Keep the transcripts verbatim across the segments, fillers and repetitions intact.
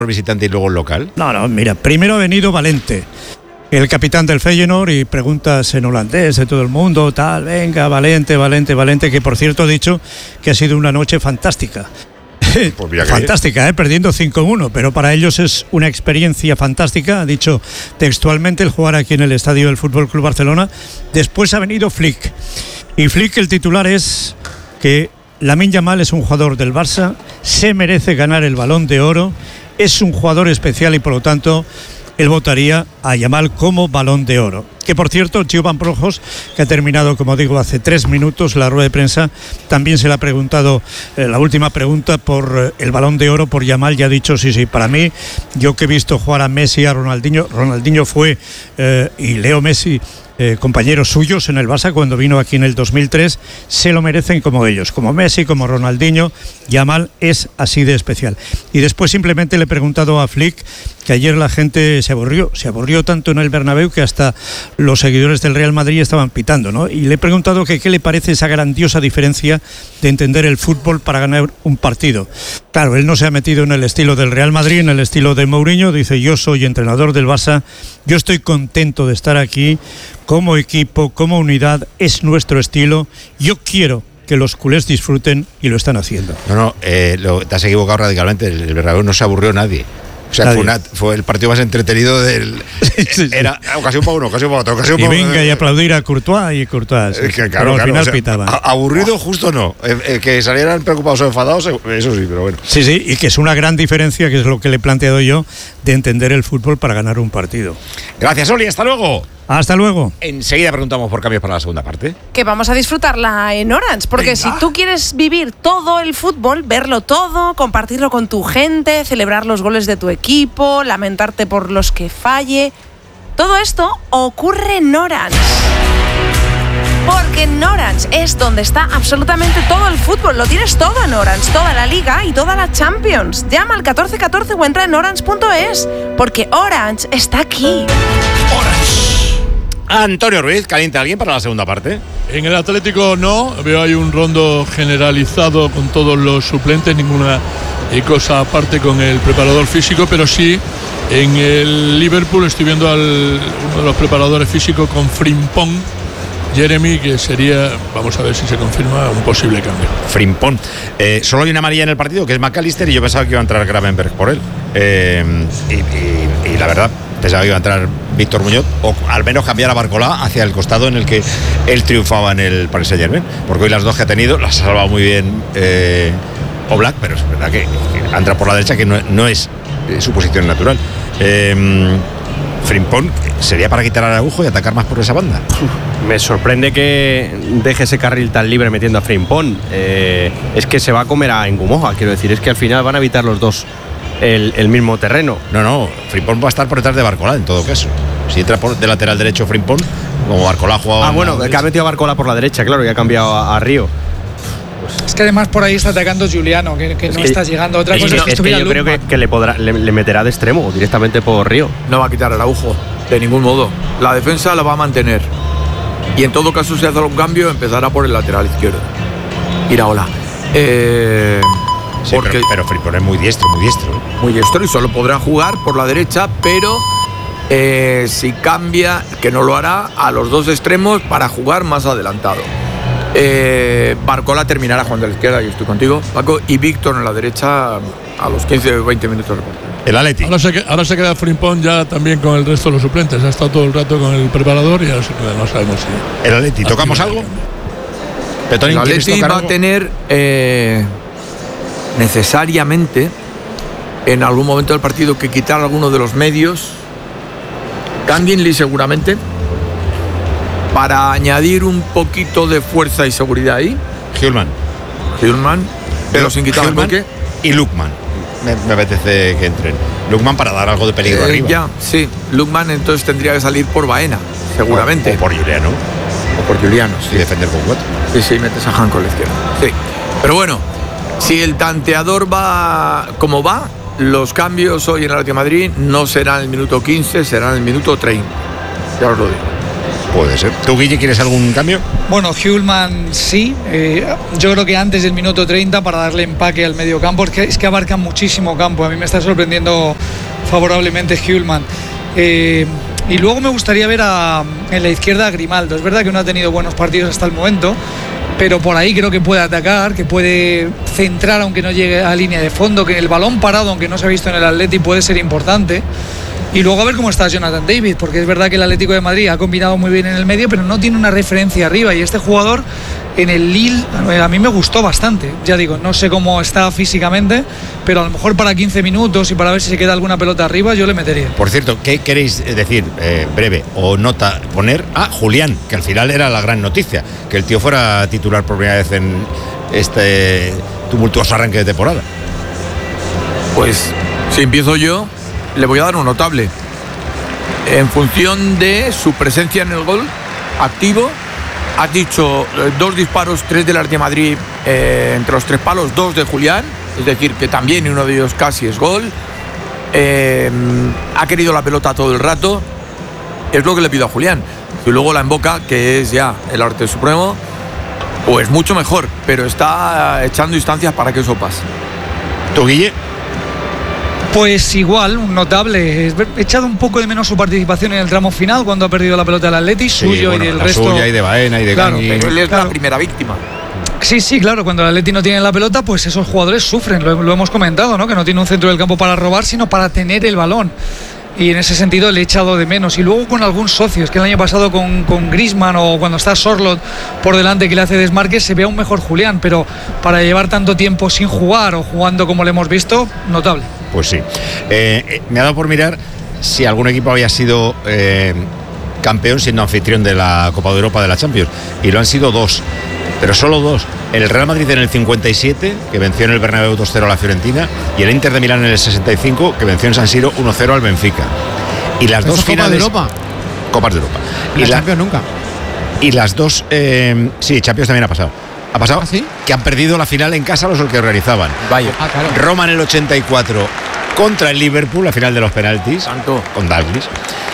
visitante y luego el local? No, no, mira, primero ha venido Valente, el capitán del Feyenoord, y preguntas en holandés de todo el mundo, tal, venga, Valente, Valente, Valente, que por cierto ha dicho que ha sido una noche fantástica. Pues fantástica, ¿eh? Perdiendo cinco uno, pero para ellos es una experiencia fantástica, ha dicho textualmente, el jugar aquí en el estadio del Fútbol Club Barcelona. Después ha venido Flick, y Flick, el titular es que Lamine Yamal es un jugador del Barça, se merece ganar el Balón de Oro, es un jugador especial y por lo tanto él votaría a Yamal como Balón de Oro. Que por cierto, Gio Projos, que ha terminado, como digo, hace tres minutos la rueda de prensa, también se le ha preguntado eh, la última pregunta por eh, el Balón de Oro, por Yamal, y ha dicho, sí, sí, para mí, yo que he visto jugar a Messi, a Ronaldinho, Ronaldinho fue, eh, y Leo Messi, Eh, compañeros suyos en el Barça cuando vino aquí en el dos mil tres, se lo merecen como ellos, como Messi, como Ronaldinho. Yamal es así de especial. Y después simplemente le he preguntado a Flick que ayer la gente se aburrió, se aburrió tanto en el Bernabéu que hasta los seguidores del Real Madrid estaban pitando, ¿no? Y le he preguntado que qué le parece esa grandiosa diferencia de entender el fútbol para ganar un partido. Claro, él no se ha metido en el estilo del Real Madrid, en el estilo de Mourinho. Dice, yo soy entrenador del Barça, yo estoy contento de estar aquí como equipo, como unidad, es nuestro estilo, yo quiero que los culés disfruten y lo están haciendo. No, no, eh, lo, te has equivocado radicalmente, el, el Bernabéu no se aburrió nadie. O sea, fue, una, fue el partido más entretenido del... Sí, sí, era sí. Ocasión para uno, ocasión para otro, ocasión y para venga, y aplaudir a Courtois y Courtois. Sí. Es que, claro, pero al claro, final o sea, pitaban. Aburrido justo no. Eh, eh, que salieran preocupados o enfadados, eso sí, pero bueno. Sí, sí, y que es una gran diferencia, que es lo que le he planteado yo, de entender el fútbol para ganar un partido. Gracias, Oli, hasta luego. Hasta luego. Enseguida preguntamos por cambios para la segunda parte. Que vamos a disfrutarla en Orange, porque Venga. Si tú quieres vivir todo el fútbol, verlo todo, compartirlo con tu gente, celebrar los goles de tu equipo, lamentarte por los que falle, todo esto ocurre en Orange. Porque en Orange es donde está absolutamente todo el fútbol. Lo tienes todo en Orange, toda la Liga y toda la Champions. Llama al catorce catorce o entra en orange punto es, porque Orange está aquí. Orange. Antonio Ruiz, ¿calienta alguien para la segunda parte? En el Atlético no, veo ahí un rondo generalizado con todos los suplentes, ninguna cosa aparte con el preparador físico, pero sí en el Liverpool estoy viendo al uno de los preparadores físicos con Frimpong, Jeremy, que sería, vamos a ver si se confirma, un posible cambio. Frimpong. Eh, solo hay una amarilla en el partido, que es McAllister, y yo pensaba que iba a entrar Gravenberch por él. Eh, y, y, y la verdad, pensaba que iba a entrar Víctor Muñoz, o al menos cambiar a Barcolá hacia el costado en el que él triunfaba en el Paris Saint-Germain, porque hoy las dos que ha tenido las ha salvado muy bien eh, Oblak, pero es verdad que, que entra por la derecha, que no, no es eh, su posición natural. Eh, Frimpong sería para quitar al Araujo y atacar más por esa banda. Me sorprende que deje ese carril tan libre metiendo a Frimpong. Eh, es que se va a comer a Ngumoha, quiero decir, es que al final van a evitar los dos el, el mismo terreno. No, no, Frimpong va a estar por detrás de Barcolá en todo caso. Si entra por de lateral derecho Frimpong, como Barcolá jugaba. Ah, bueno, que ha metido a Barcolá por la derecha, claro, y ha cambiado a, a Río. Pues es que además por ahí está atacando Giuliano, que, que no que, está llegando. Otra cosa es que, es que yo creo que, que le, podrá, le, le meterá de extremo directamente por Río. No va a quitar el Araujo, de ningún modo. La defensa la va a mantener. Y en todo caso, si hace un cambio, empezará por el lateral izquierdo. Iraola. Eh, sí, porque pero, pero Frimpong es muy diestro, muy diestro. ¿eh? Muy diestro y solo podrá jugar por la derecha, pero eh, si cambia, que no lo hará, a los dos extremos para jugar más adelantado. Eh, Barcola terminará jugando a la izquierda, yo estoy contigo, Paco, y Víctor en la derecha a los quince o veinte minutos de partido. El Atleti. Ahora se, ahora se queda Frimpong ya también con el resto de los suplentes. Ha estado todo el rato con el preparador y ahora se queda, no sabemos si. El Atleti, ¿tocamos algo? El Atleti va a tener eh, necesariamente en algún momento del partido que quitar alguno de los medios, Kandinli seguramente, para añadir un poquito de fuerza y seguridad ahí. Hjulman. Hjulman, pero sin quitar el bloque. Y Lukman. Me, me apetece que entren. Lukman para dar algo de peligro eh, arriba. Ya, sí. Lukman entonces tendría que salir por Baena, seguramente. O, o por Giuliano. O por Giuliano, sí. Y defender con cuatro. Sí, sí, metes a Hanco a la izquierda. Sí. Pero bueno, si el tanteador va como va, los cambios hoy en el Atlético de Madrid no serán el minuto quince, serán el minuto treinta. Ya os lo digo. Puede ser. ¿Tú, Guille, quieres algún cambio? Bueno, Hjulman sí. Eh, yo creo que antes del minuto treinta para darle empaque al medio campo. Es que, es que abarca muchísimo campo. A mí me está sorprendiendo favorablemente Hjulman. Eh, y luego me gustaría ver a, en la izquierda a Grimaldo. Es verdad que no ha tenido buenos partidos hasta el momento, pero por ahí creo que puede atacar, que puede centrar aunque no llegue a línea de fondo, que el balón parado, aunque no se ha visto en el Atleti, puede ser importante. Y luego a ver cómo está Jonathan David, porque es verdad que el Atlético de Madrid ha combinado muy bien en el medio, pero no tiene una referencia arriba. Y este jugador en el Lille a mí me gustó bastante. Ya digo, no sé cómo está físicamente, pero a lo mejor para quince minutos y para ver si se queda alguna pelota arriba, yo le metería. Por cierto, ¿qué queréis decir, eh, breve o nota, poner a Julián, que al final era la gran noticia, que el tío fuera titular por primera vez en este tumultuoso arranque de temporada? Pues si empiezo yo, le voy a dar un notable. En función de su presencia en el gol, activo, has dicho eh, dos disparos, tres del Atlético de Madrid, eh, entre los tres palos, dos de Julián, es decir, que también uno de ellos casi es gol. Eh, ha querido la pelota todo el rato, es lo que le pido a Julián. Y luego la emboca, que es ya el arte supremo, pues mucho mejor, pero está echando instancias para que eso pase. ¿Tú, Guille? Pues igual, un notable. He echado un poco de menos su participación en el tramo final cuando ha perdido la pelota del Atleti, Sí, suyo bueno, y del la resto. suya y de Baena y de Claro, Gangui. Pero él es Claro. la primera víctima. Sí, sí, claro, cuando el Atleti no tiene la pelota, pues esos jugadores sufren, lo, lo hemos comentado, ¿no? Que no tiene un centro del campo para robar, sino para tener el balón. Y en ese sentido le he echado de menos. Y luego con algún socio, es que el año pasado con, con Griezmann o cuando está Sorloth por delante que le hace desmarques, se ve aún mejor Julián, pero para llevar tanto tiempo sin jugar o jugando como le hemos visto, notable. Pues sí. Eh, eh, me ha dado por mirar si algún equipo había sido eh, campeón siendo anfitrión de la Copa de Europa de la Champions. Y lo han sido dos. Pero solo dos. El Real Madrid en el cincuenta y siete, que venció en el Bernabéu dos cero a la Fiorentina, y el Inter de Milán en el sesenta y cinco, que venció en San Siro uno cero al Benfica. Y las dos Eso finales. Copa de Europa. Copas de Europa. Y Y, la- Champions nunca. y las dos. Eh, sí, Champions también ha pasado. ¿Ha pasado? ¿Ah, sí? Que han perdido la final en casa los que organizaban. Vaya. Ah, claro. Roma en el ochenta y cuatro contra el Liverpool, la final de los penaltis, Tanto. con Dalglish.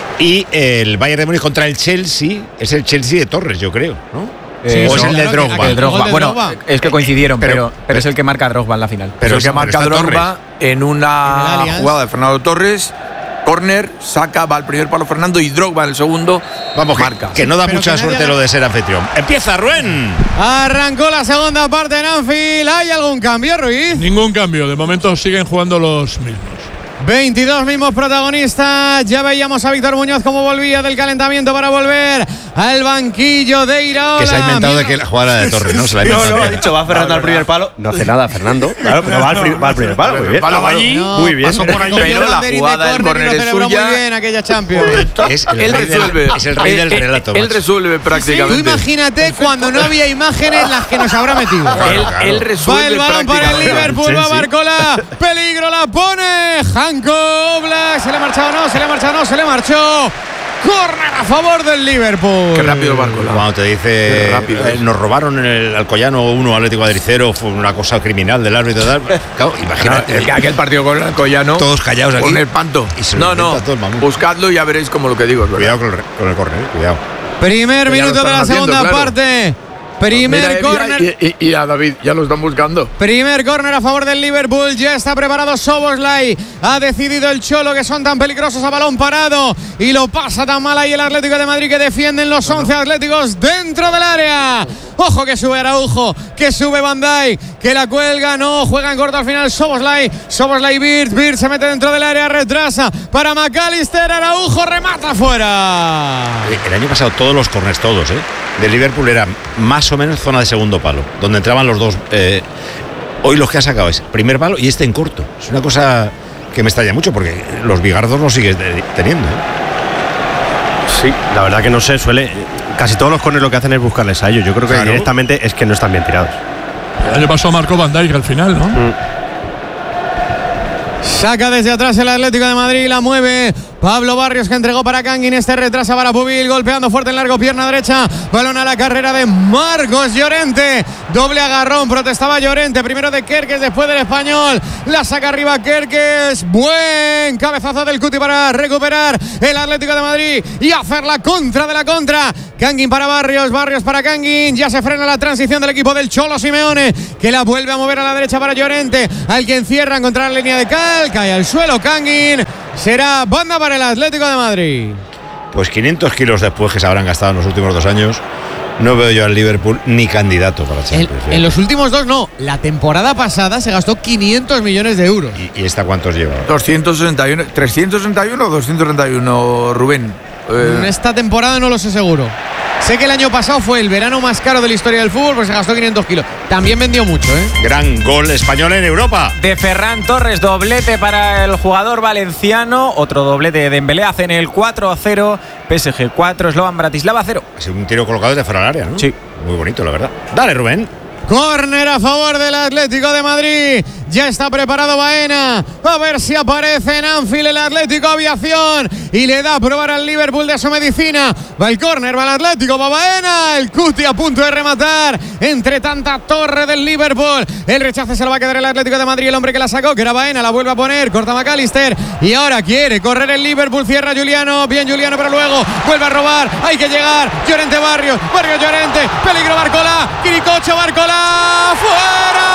Y el Bayern de Múnich contra el Chelsea, es el Chelsea de Torres, yo creo, ¿no? Sí, o es no, el de claro, Drogba. aquel El Drogba. gol de Bueno, Drogba. es que coincidieron, Pero- pero, pero, es el que marca a Drogba en la final. Pero el que está- marca pero está Drogba en En el una Allianz. jugada de Fernando Torres, córner, saca, va al primer palo Fernando y Drogba en el segundo, Vamos, que, marca. que no da Pero mucha que nadie suerte haga- lo de ser anfitrión. ¡Empieza, Rubén! Arrancó la segunda parte en Anfield. ¿Hay algún cambio, Ruiz? Ningún cambio, de momento siguen jugando los mismos. veintidós mismos protagonistas. Ya veíamos a Víctor Muñoz como volvía del calentamiento para volver al banquillo de Iraola. Que se ha inventado de que la jugada de Torres, ¿no? Se la ha No, inventado. no, ha dicho, va Fernando al primer palo. No hace nada, Fernando. Claro, pero va al, pri- va al primer palo. Muy bien. Palo va allí. No, Muy bien. pasó por allí. Pero la Banderín de jugada del córner y lo córner es celebró suya. muy bien aquella Champions. Es el, Él rey del, resuelve. es el rey del Él- relato. Él macho. resuelve Tú prácticamente. imagínate cuando no había imágenes las que nos habrá metido. Él, Claro. él Va resuelve el balón para el prácticamente. Liverpool, va Barcola, peligro la pone, Janko Oblak, se le ha marchado, no, se le ha marchado, no, se le marchó. Corner a favor del Liverpool. Qué rápido Barcola. Cuando te dice, Qué rápido eh, es. nos robaron en el Alcoyano uno Atlético Madrid cero, fue una cosa criminal del árbitro y tal. Claro, imagínate. El que- aquel partido con el Alcoyano. Todos callados aquí. Con el panto. Y se lo No, no. inventa todo el mamut. Buscadlo y ya veréis como lo que digo. es verdad. Cuidado con el, re- con el córner, eh, cuidado. Primer Ya lo minuto de están la haciendo, segunda claro. parte. Mira, Primer mira, córner. y, y- y a David, ya lo están buscando. Primer córner a favor del Liverpool. Ya está preparado Szoboszlai. Ha decidido el Cholo que son tan peligrosos a balón parado. Y lo pasa tan mal ahí el Atlético de Madrid que defienden los once atléticos dentro del área. Ojo que sube Araujo, que sube Van Dijk, que la cuelga, no, juega en corto al final Szoboszlai. Szoboszlai Bird, Bird se mete dentro del área, retrasa para McAllister. Araujo remata fuera. El año pasado todos los corners, todos, ¿eh? De Liverpool eran más o menos zona de segundo palo, donde entraban los dos. eh, hoy los que ha sacado es primer palo y este en corto. Es una cosa que me extraña mucho porque los bigardos los sigues de- teniendo, ¿eh? Sí, la verdad que no sé, suele. Casi todos los corners lo que hacen es buscarles a ellos. Yo creo que Claro. directamente es que no están bien tirados. El año pasado marcó Van Dijk al final, ¿no? Saca desde atrás el Atlético de Madrid, la mueve Pablo Barrios, que entregó para Kangin, este retrasa para Pubil, golpeando fuerte en largo, pierna derecha, balón a la carrera de Marcos Llorente, doble agarrón, protestaba Llorente, primero de Kerkez, después del español, la saca arriba Kerkez, buen cabezazo del Cuti para recuperar el Atlético de Madrid y hacer la contra de la contra. Kangin para Barrios, Barrios para Kangin, ya se frena la transición del equipo del Cholo Simeone, que la vuelve a mover a la derecha para Llorente, al que encierra contra la línea de cal, cae al suelo Kangin, será banda para el Atlético de Madrid. Pues quinientos kilos después que se habrán gastado en los últimos dos años, no veo yo al Liverpool ni candidato para Champions. En, en los últimos dos no, la temporada pasada se gastó quinientos millones de euros. ¿Y, y esta cuántos lleva? doscientos sesenta y uno, trescientos sesenta y uno o doscientos treinta y uno, Rubén. Eh. Esta temporada no lo sé seguro. Sé que el año pasado fue el verano más caro de la historia del fútbol, pues se gastó quinientos kilos. También vendió mucho, ¿eh? Gran gol español en Europa. De Ferran Torres, doblete para el jugador valenciano. Otro doblete de Dembélé, hacen el cuatro a cero. P S G cuatro, Slovan Bratislava cero. Ha sido un tiro colocado desde fuera del área, ¿no? Sí. Muy bonito, la verdad. Dale, Rubén. Córner a favor del Atlético de Madrid. Ya está preparado Baena. A ver si aparece en Anfield el Atlético Aviación. Y le da a probar al Liverpool de su medicina. Va el córner, va el Atlético, va Baena. El Cuti a punto de rematar. Entre tanta torre del Liverpool. El rechace se lo va a quedar el Atlético de Madrid. El hombre que la sacó, que era Baena, la vuelve a poner. Corta McAllister. Y ahora quiere correr el Liverpool. Cierra Juliano. Bien Juliano, pero luego vuelve a robar. Hay que llegar. Llorente Barrios. Barrios Llorente. Peligro Barcola. Quiricocho Barcola. ¡Fuera!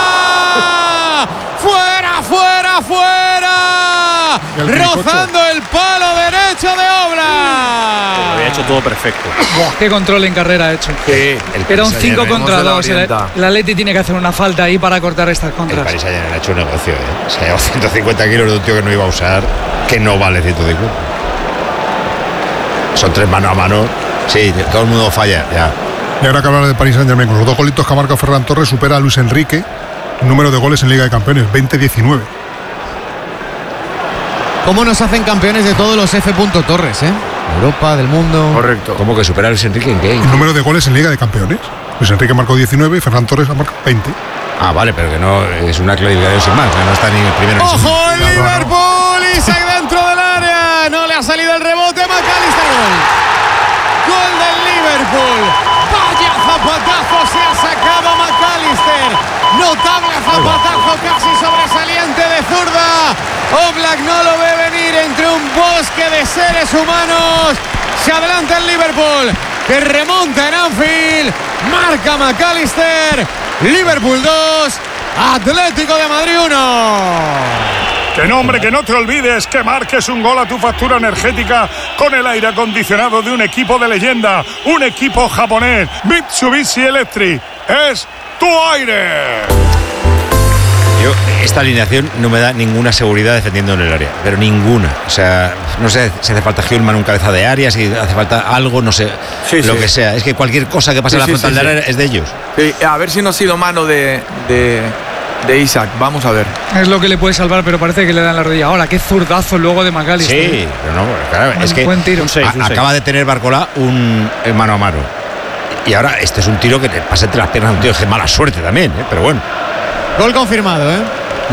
¡Fuera, fuera, fuera! Rozando el palo derecho de Obra. Lo había hecho todo perfecto. Qué control en carrera ha hecho. Sí, Era un cinco contra dos. El, el Atleti tiene que hacer una falta ahí para cortar estas contras. El Paris Saint-Germain ha hecho un negocio, ¿eh? Se ha llevado ciento cincuenta kilos de un tío que no iba a usar, que no vale ciento cincuenta. Son tres mano a mano. Sí, todo el mundo falla, ya. Y ahora que hablar de Paris Saint-Germain, con los dos golitos que ha marcado Ferran Torres, supera a Luis Enrique, número de goles en Liga de Campeones, veinte diecinueve. ¿Cómo nos hacen campeones de todos los F. Torres, eh? Europa, del mundo. Correcto. ¿Cómo que supera a Luis Enrique en qué? El número de goles en Liga de Campeones. Luis Enrique marcó diecinueve y Ferran Torres ha marcado veinte. Ah, vale, pero que no es una clasificación sin más, no está ni el primero. ¡Ojo el Liverpool! Y se dentro del área. No le ha salido el rebote. McAllister. Gol. Gol del Liverpool. Vaya zapatazo se ha sacado McAllister. Notable zapatazo casi sobresaliente de zurda. Oblak no lo ve venir entre un bosque de seres humanos. Se adelanta el Liverpool, que remonta en Anfield. Marca McAllister. Liverpool dos, Atlético de Madrid uno. Que no, hombre, que no te olvides que marques un gol a tu factura energética con el aire acondicionado de un equipo de leyenda, un equipo japonés, Mitsubishi Electric. Es tu aire. Yo, esta alineación no me da ninguna seguridad defendiendo en el área, pero ninguna. O sea, no sé si hace falta Hjulman un cabeza de área, si hace falta algo, no sé, sí, lo sí. que sea. Es que cualquier cosa que pase sí, en la sí, frontal sí, del sí. área es de ellos. Sí, a ver si no ha sido mano de, de, de Isaac. Vamos a ver. Es lo que le puede salvar, pero parece que le dan la rodilla. Ahora, qué zurdazo luego de McAllister. Sí, pero no, claro, Un es que buen tiro. a- Un seis, un acaba seis. de tener Barcola un eh, mano a mano. Y ahora este es un tiro que te pasa entre las piernas de un tío, que mala suerte también, ¿eh? Pero bueno. Gol confirmado, ¿eh?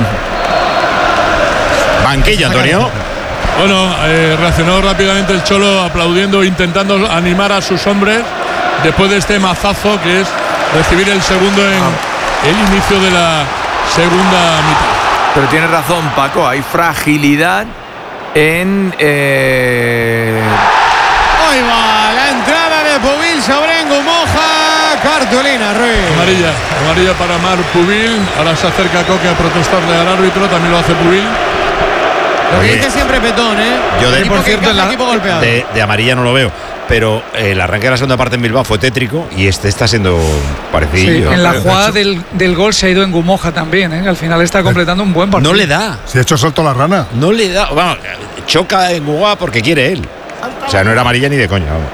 Banquillo, Antonio. Bueno, eh, reaccionó rápidamente el Cholo, aplaudiendo, intentando animar a sus hombres después de este mazazo que es recibir el segundo en el inicio de la segunda mitad. Pero tienes razón, Paco, hay fragilidad en... Eh... Ahí va, la entrada de Pubil sobre Ngumoja. Cartulina, Ruiz. Amarilla, amarilla para Mar Pubil. Ahora se acerca Coque a protestarle al árbitro, también lo hace Pubil. Lo que Oye, dice siempre Petón, ¿eh? yo de- Equipo por que cierto, encaja, la- equipo golpeado. De, de amarilla no lo veo, pero el arranque de la segunda parte en Bilbao fue tétrico y este está siendo Sí, parecido. en la jugada del, del gol se ha ido en Gumoja también, ¿eh? Al final está completando un buen partido. No le da. Se ha hecho salto a la rana. No le da. Vamos, choca en Guagua porque quiere él. O sea, no era amarilla ni de coña. Vamos.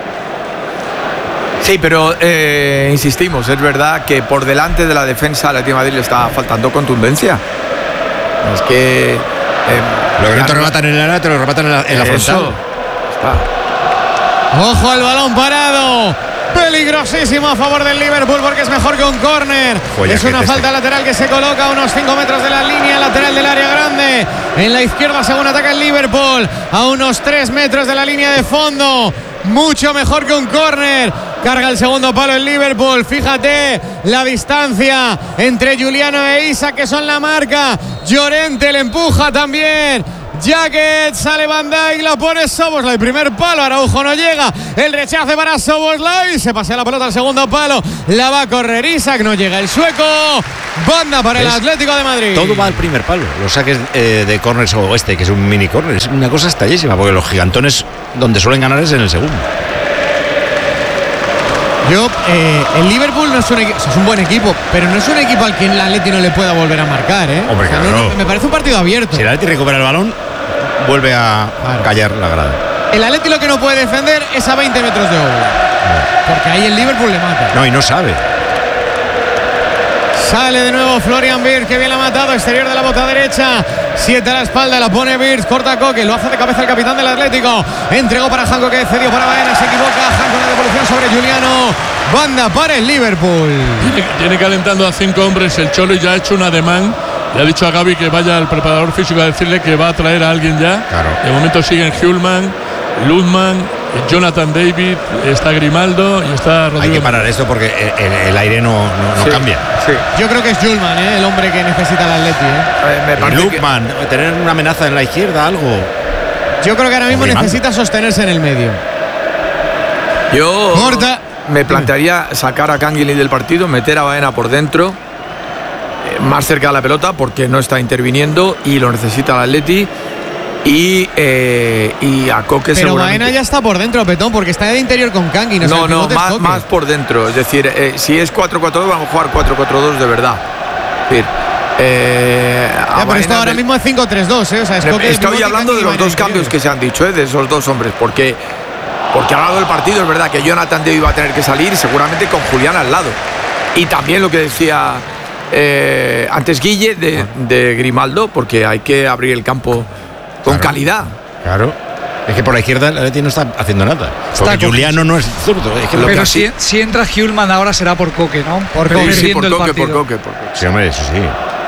Sí, pero eh, insistimos, es verdad que por delante de la defensa al Atlético de Madrid le está faltando contundencia. Es que... Eh, Lo que no te rematan en el área, te lo rematan en la, en la Eso. frontal. Está. Ojo al balón parado. Peligrosísimo a favor del Liverpool porque es mejor que un córner. Es una falta lateral que se coloca a unos cinco metros de la línea lateral del área grande. En la izquierda según ataca el Liverpool, a unos tres metros de la línea de fondo. Mucho mejor que un córner. Carga el segundo palo el Liverpool. Fíjate la distancia entre Juliano e Isak, que son la marca. Llorente le empuja también. Jacket, sale Van Dijk, la pone Szoboszlai, primer palo, Araujo no llega, el rechace para Szoboszlai, se pasea la pelota al segundo palo, la va a correr Isak, no llega el sueco, banda para el Atlético de Madrid. Todo va al primer palo, los saques eh, de córner o este, que es un mini córner, es una cosa estallísima, porque los gigantones donde suelen ganar es en el segundo. Yo, eh, el Liverpool no es un, equi- o sea, es un buen equipo, pero no es un equipo al que el Atleti no le pueda volver a marcar, ¿eh? Hombre, o sea, claro. no, no, me parece un partido abierto. Si el Atleti recupera el balón, vuelve a claro. callar la grada. El Atleti lo que no puede defender es a veinte metros de obra, no. porque ahí el Liverpool le mata. No, y no sabe. Sale de nuevo Florian Wirtz, que bien la ha matado, exterior de la bota derecha, siete a la espalda, la pone Wirtz, corta a Koke, lo hace de cabeza el capitán del Atlético, entregó para Janko, que cedió para Baena, se equivoca, Janko, una devolución sobre Juliano, banda para el Liverpool. Tiene, tiene calentando a cinco hombres el Cholo y ya ha hecho un ademán, le ha dicho a Gavi que vaya al preparador físico a decirle que va a traer a alguien ya. Claro. De momento siguen Hjulman, Lundman, Jonathan David, está Grimaldo y está Rodrigo. Hay que parar esto porque el, el, el aire no, no, no sí, cambia. Sí. Yo creo que es Hjulman, ¿eh? el hombre que necesita el Atleti. ¿eh? Eh, y Lukman, que... tener una amenaza en la izquierda, algo. Yo creo que ahora mismo necesita sostenerse en el medio. Yo Morta. me plantearía sacar a Canguilí del partido, meter a Baena por dentro, eh, más cerca de la pelota, porque no está interviniendo y lo necesita el Atleti. Y, eh, y a Koke Pero seguramente. Baena ya está por dentro, Petón, porque está de interior con Kangui. No, no, no más, más por dentro. Es decir, eh, si es cuatro cuatro dos, vamos a jugar cuatro cuatro dos de verdad. Es decir, eh, ya, pero esto ahora del... mismo es cinco tres dos, ¿eh? O sea, es Koke, estoy hablando de los dos cambios que se han dicho, ¿eh? De esos dos hombres, porque, porque al lado del partido es verdad que Jonathan David iba a tener que salir, seguramente con Julián al lado. Y también lo que decía eh, antes Guille de, de Grimaldo, porque hay que abrir el campo con claro, calidad. Claro. Es que por la izquierda el Atleti no está haciendo nada. Porque está Juliano no es zurdo. Es que pero que si, si entra Hjulman ahora será por Koke, ¿no? Por Koke, sí, por el Koke, por partido. Koke, por Koke. Sí, hombre, eso sí.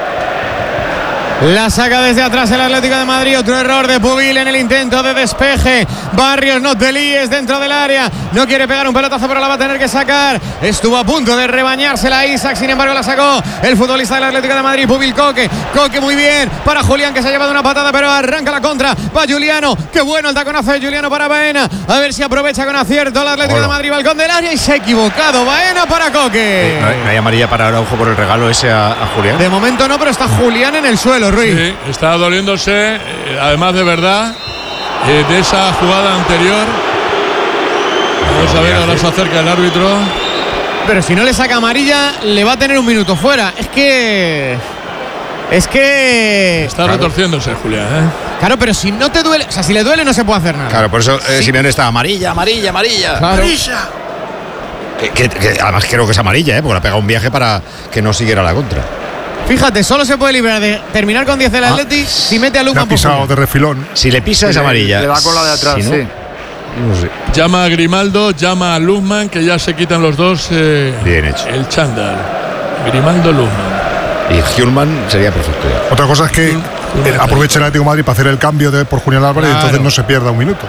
La saca desde atrás el Atlético de Madrid. Otro error de Pubil en el intento de despeje. Barrios, no te líes dentro del área. No quiere pegar un pelotazo, pero la va a tener que sacar. Estuvo a punto de rebañársela a Isak, sin embargo la sacó el futbolista del Atlético de Madrid, Pubil Koke. Koke muy bien para Julián, que se ha llevado una patada, pero arranca la contra. Va Juliano. Qué bueno el taconazo de Juliano para Baena. A ver si aprovecha con acierto el Atlético Hola. de Madrid. Balcón del área y se ha equivocado. Baena para Koke. No hay, no hay amarilla para Araujo por el regalo ese a, a Julián. De momento no, pero está Julián en el suelo, Ruiz. Sí, está doliéndose, eh, además de verdad, eh, de esa jugada anterior. Vamos a ver, ahora se acerca el árbitro. Pero si no le saca amarilla, le va a tener un minuto fuera. Es que... Es que... Está claro. retorciéndose, Julián, ¿eh? Claro, pero si no te duele... O sea, si le duele no se puede hacer nada. Claro, por eso eh, sí. Simeone está amarilla, amarilla, amarilla. Claro. ¡Amarilla! Que, que, que además creo que es amarilla, ¿eh? Porque le ha pegado un viaje para que no siguiera la contra. Fíjate, solo se puede librar de terminar con diez el Atleti ah, si mete a Lukman. Le ha pisado de refilón. Si le pisa es amarilla. Le va con la de atrás, si no, sí. No sé. Llama a Grimaldo, llama a Lundman, que ya se quitan los dos. Eh, Bien hecho. El chándal. Grimaldo, Lundman. Y Hjulman sería perfecto. Ya. Otra cosa es que eh, aprovecha el Atlético de Madrid para hacer el cambio de, por Julián Álvarez, claro. Y entonces no se pierda un minuto.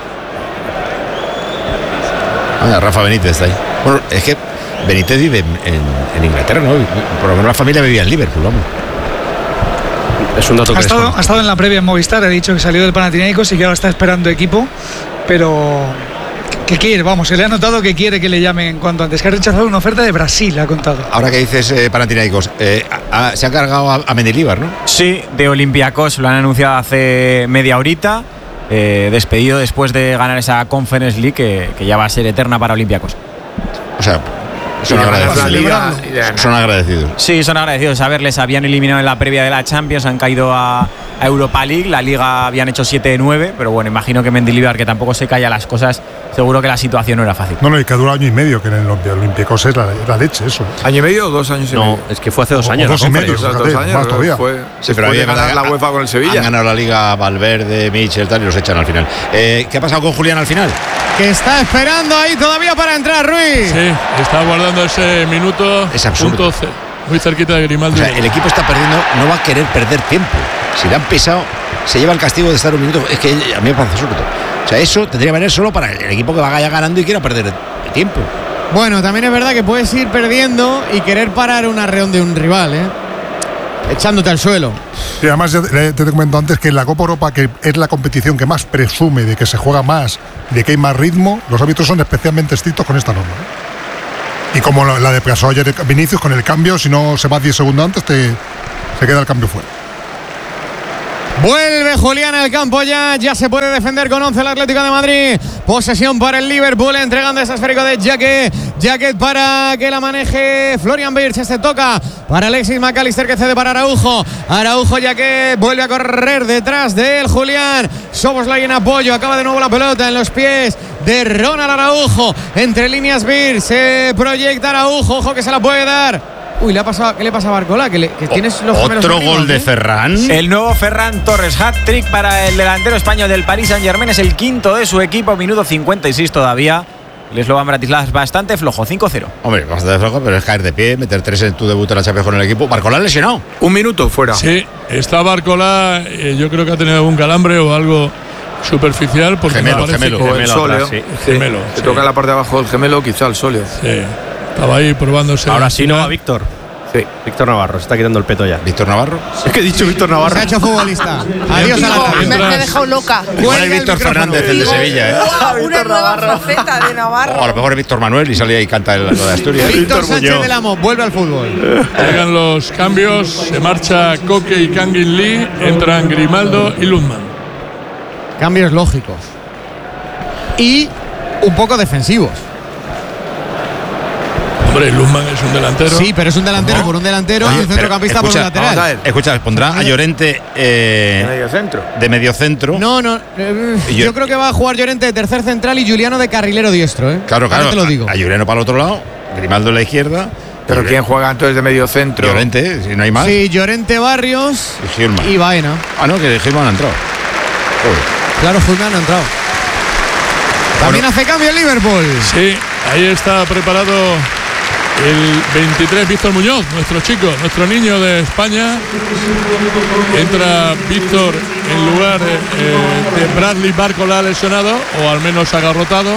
Ah, Rafa Benítez está ahí. Bueno, es que Benítez vive en, en, en Inglaterra, ¿no? Por lo menos la familia vivía en Liverpool, vamos. Es un dato que ha estado, ha estado en la previa en Movistar, ha dicho que salió del Panathinaikos y que ahora está esperando equipo, pero que quiere, vamos, se le ha notado que quiere que le llamen cuanto antes, que ha rechazado una oferta de Brasil, ha contado. Ahora que dices eh, Panathinaikos, eh, a, a, se ha cargado a, a Mendilibar, ¿no? Sí, de Olympiacos, lo han anunciado hace media horita, eh, despedido después de ganar esa Conference League que, que ya va a ser eterna para Olympiacos. O sea, Son agradecidos. Son agradecidos. Sí, son agradecidos. A ver, les habían eliminado en la previa de la Champions, han caído a, a Europa League. La Liga habían hecho siete de nueve, pero bueno, imagino que Mendilibar, que tampoco se calla las cosas, seguro que la situación no era fácil. No, no, y que dura año y medio, que en el Olympiacos es la, la leche, eso. ¿Año y medio o dos años y no, medio? No, es que fue hace dos o, años. O dos y medio, o sea, fíjate, dos años, más todavía. Fue, sí, pero había ganar la UEFA con el Sevilla. Han ganado la Liga Valverde, Michel, tal, y los echan al final. Eh, ¿Qué ha pasado con Julián al final? Que está esperando ahí todavía para entrar Ruiz. Sí, está guardando ese minuto. Es absurdo. Punto, muy cerquita de Grimaldo. O sea, el equipo está perdiendo, no va a querer perder tiempo. Si le han pisado, se lleva el castigo de estar un minuto. Es que a mí me parece absurdo. O sea, eso tendría que venir solo para el equipo que vaya ganando y quiera perder el tiempo. Bueno, también es verdad que puedes ir perdiendo y querer parar un arreón de un rival, ¿eh? Echándote al suelo. Y además, ya te, te comento antes que en la Copa Europa, que es la competición que más presume de que se juega más, de que hay más ritmo, los árbitros son especialmente estrictos con esta norma, ¿eh? Y como la, la de pasó ayer Vinicius, con el cambio, si no se va diez segundos antes, te, se queda el cambio fuera. Vuelve Julián al campo ya, ya se puede defender con once el Atlético de Madrid. Posesión para el Liverpool, entregando ese esférico de Jacket. Jacket para que la maneje Florian Wirtz, este toca para Alexis McAllister, que cede para Araujo. Araujo, Jacket vuelve a correr detrás de él Julián. Szoboszlai en apoyo, acaba de nuevo la pelota en los pies de Ronald Araujo. Entre líneas Wirtz, se proyecta Araujo, ojo que se la puede dar. Uy, ¿le ha pasado, ¿qué le pasa a Barcola? Que, le, que tienes los gemelos Otro amigos, gol de ¿eh? Ferran. El nuevo Ferran Torres, hat-trick para el delantero español del Paris Saint-Germain. Es el quinto de su equipo, minuto cincuenta y seis todavía. El Slovan Bratislava es bastante flojo, cinco cero. Hombre, bastante flojo, pero es caer de pie, meter tres en tu debut en la Champions con el equipo. Barcola lesionado. Un minuto fuera. Sí, está Barcola, eh, yo creo que ha tenido algún calambre o algo superficial. Porque gemelo, me gemelo. O el Gemelo sóleo. atrás, sí. Sí. Gemelo, Se sí. toca la parte de abajo del gemelo, quizá el sóleo. Sí, estaba ahí probándose. Ahora sí, ¿no? A Víctor. Sí. Víctor Navarro, se está quitando el peto ya. Víctor Navarro. Es que he dicho Víctor Navarro. Se ha hecho futbolista. Adiós a la radio. Me, me he dejado loca. Igual es Víctor Fernández, el de Digo, Sevilla, ¿eh? ¡guau! Una nueva faceta de Navarro. O a lo mejor es Víctor Manuel y sale ahí y canta el lo de Asturias. Víctor Sánchez del Amo vuelve al fútbol. Llegan los cambios, se marcha Koke y Kangin Lee, entran Grimaldo y Lundman. Cambios lógicos. Y un poco defensivos. Hombre, Lundman es un delantero. Sí, pero es un delantero ¿Cómo? por un delantero Oye, y un centrocampista pero por un escucha, lateral. vamos a ver. Escucha, pondrá a Llorente eh, De medio centro. de medio centro. No, no. eh, Y yo, yo- creo que va a jugar Llorente de tercer central y Juliano de carrilero diestro, ¿eh? Claro, Ahora claro. te lo digo. A, a Lloreno para el otro lado, Grimaldo en la izquierda. Pero Llorente- ¿quién juega entonces de medio centro? Llorente, si no hay más. Sí, Llorente, Barrios Y Gilman. y Baena. Ah, no, que Gilman ha entrado. Joder. Claro, Guzmán ha entrado. También hace cambio el Liverpool. Sí, ahí está preparado el veintitrés, Víctor Muñoz, nuestro chico, nuestro niño de España. Entra Víctor en lugar de, eh, de Bradley Barcola lesionado, o al menos agarrotado.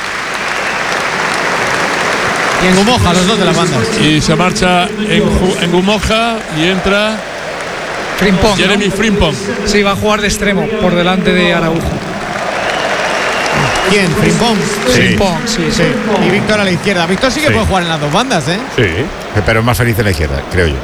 Y en Gumoja, los dos de las bandas. Y se marcha en, Ju- en Gumoja y entra Frimpong, ¿no? Jeremy Frimpong. Sí, va a jugar de extremo por delante de Araujo. ¿Quién? Frimpong. Sí. Frimpong, sí, sí. Y Víctor a la izquierda. Víctor sí que Sí. puede jugar en las dos bandas, ¿eh? Sí. Pero es más feliz en la izquierda, creo yo.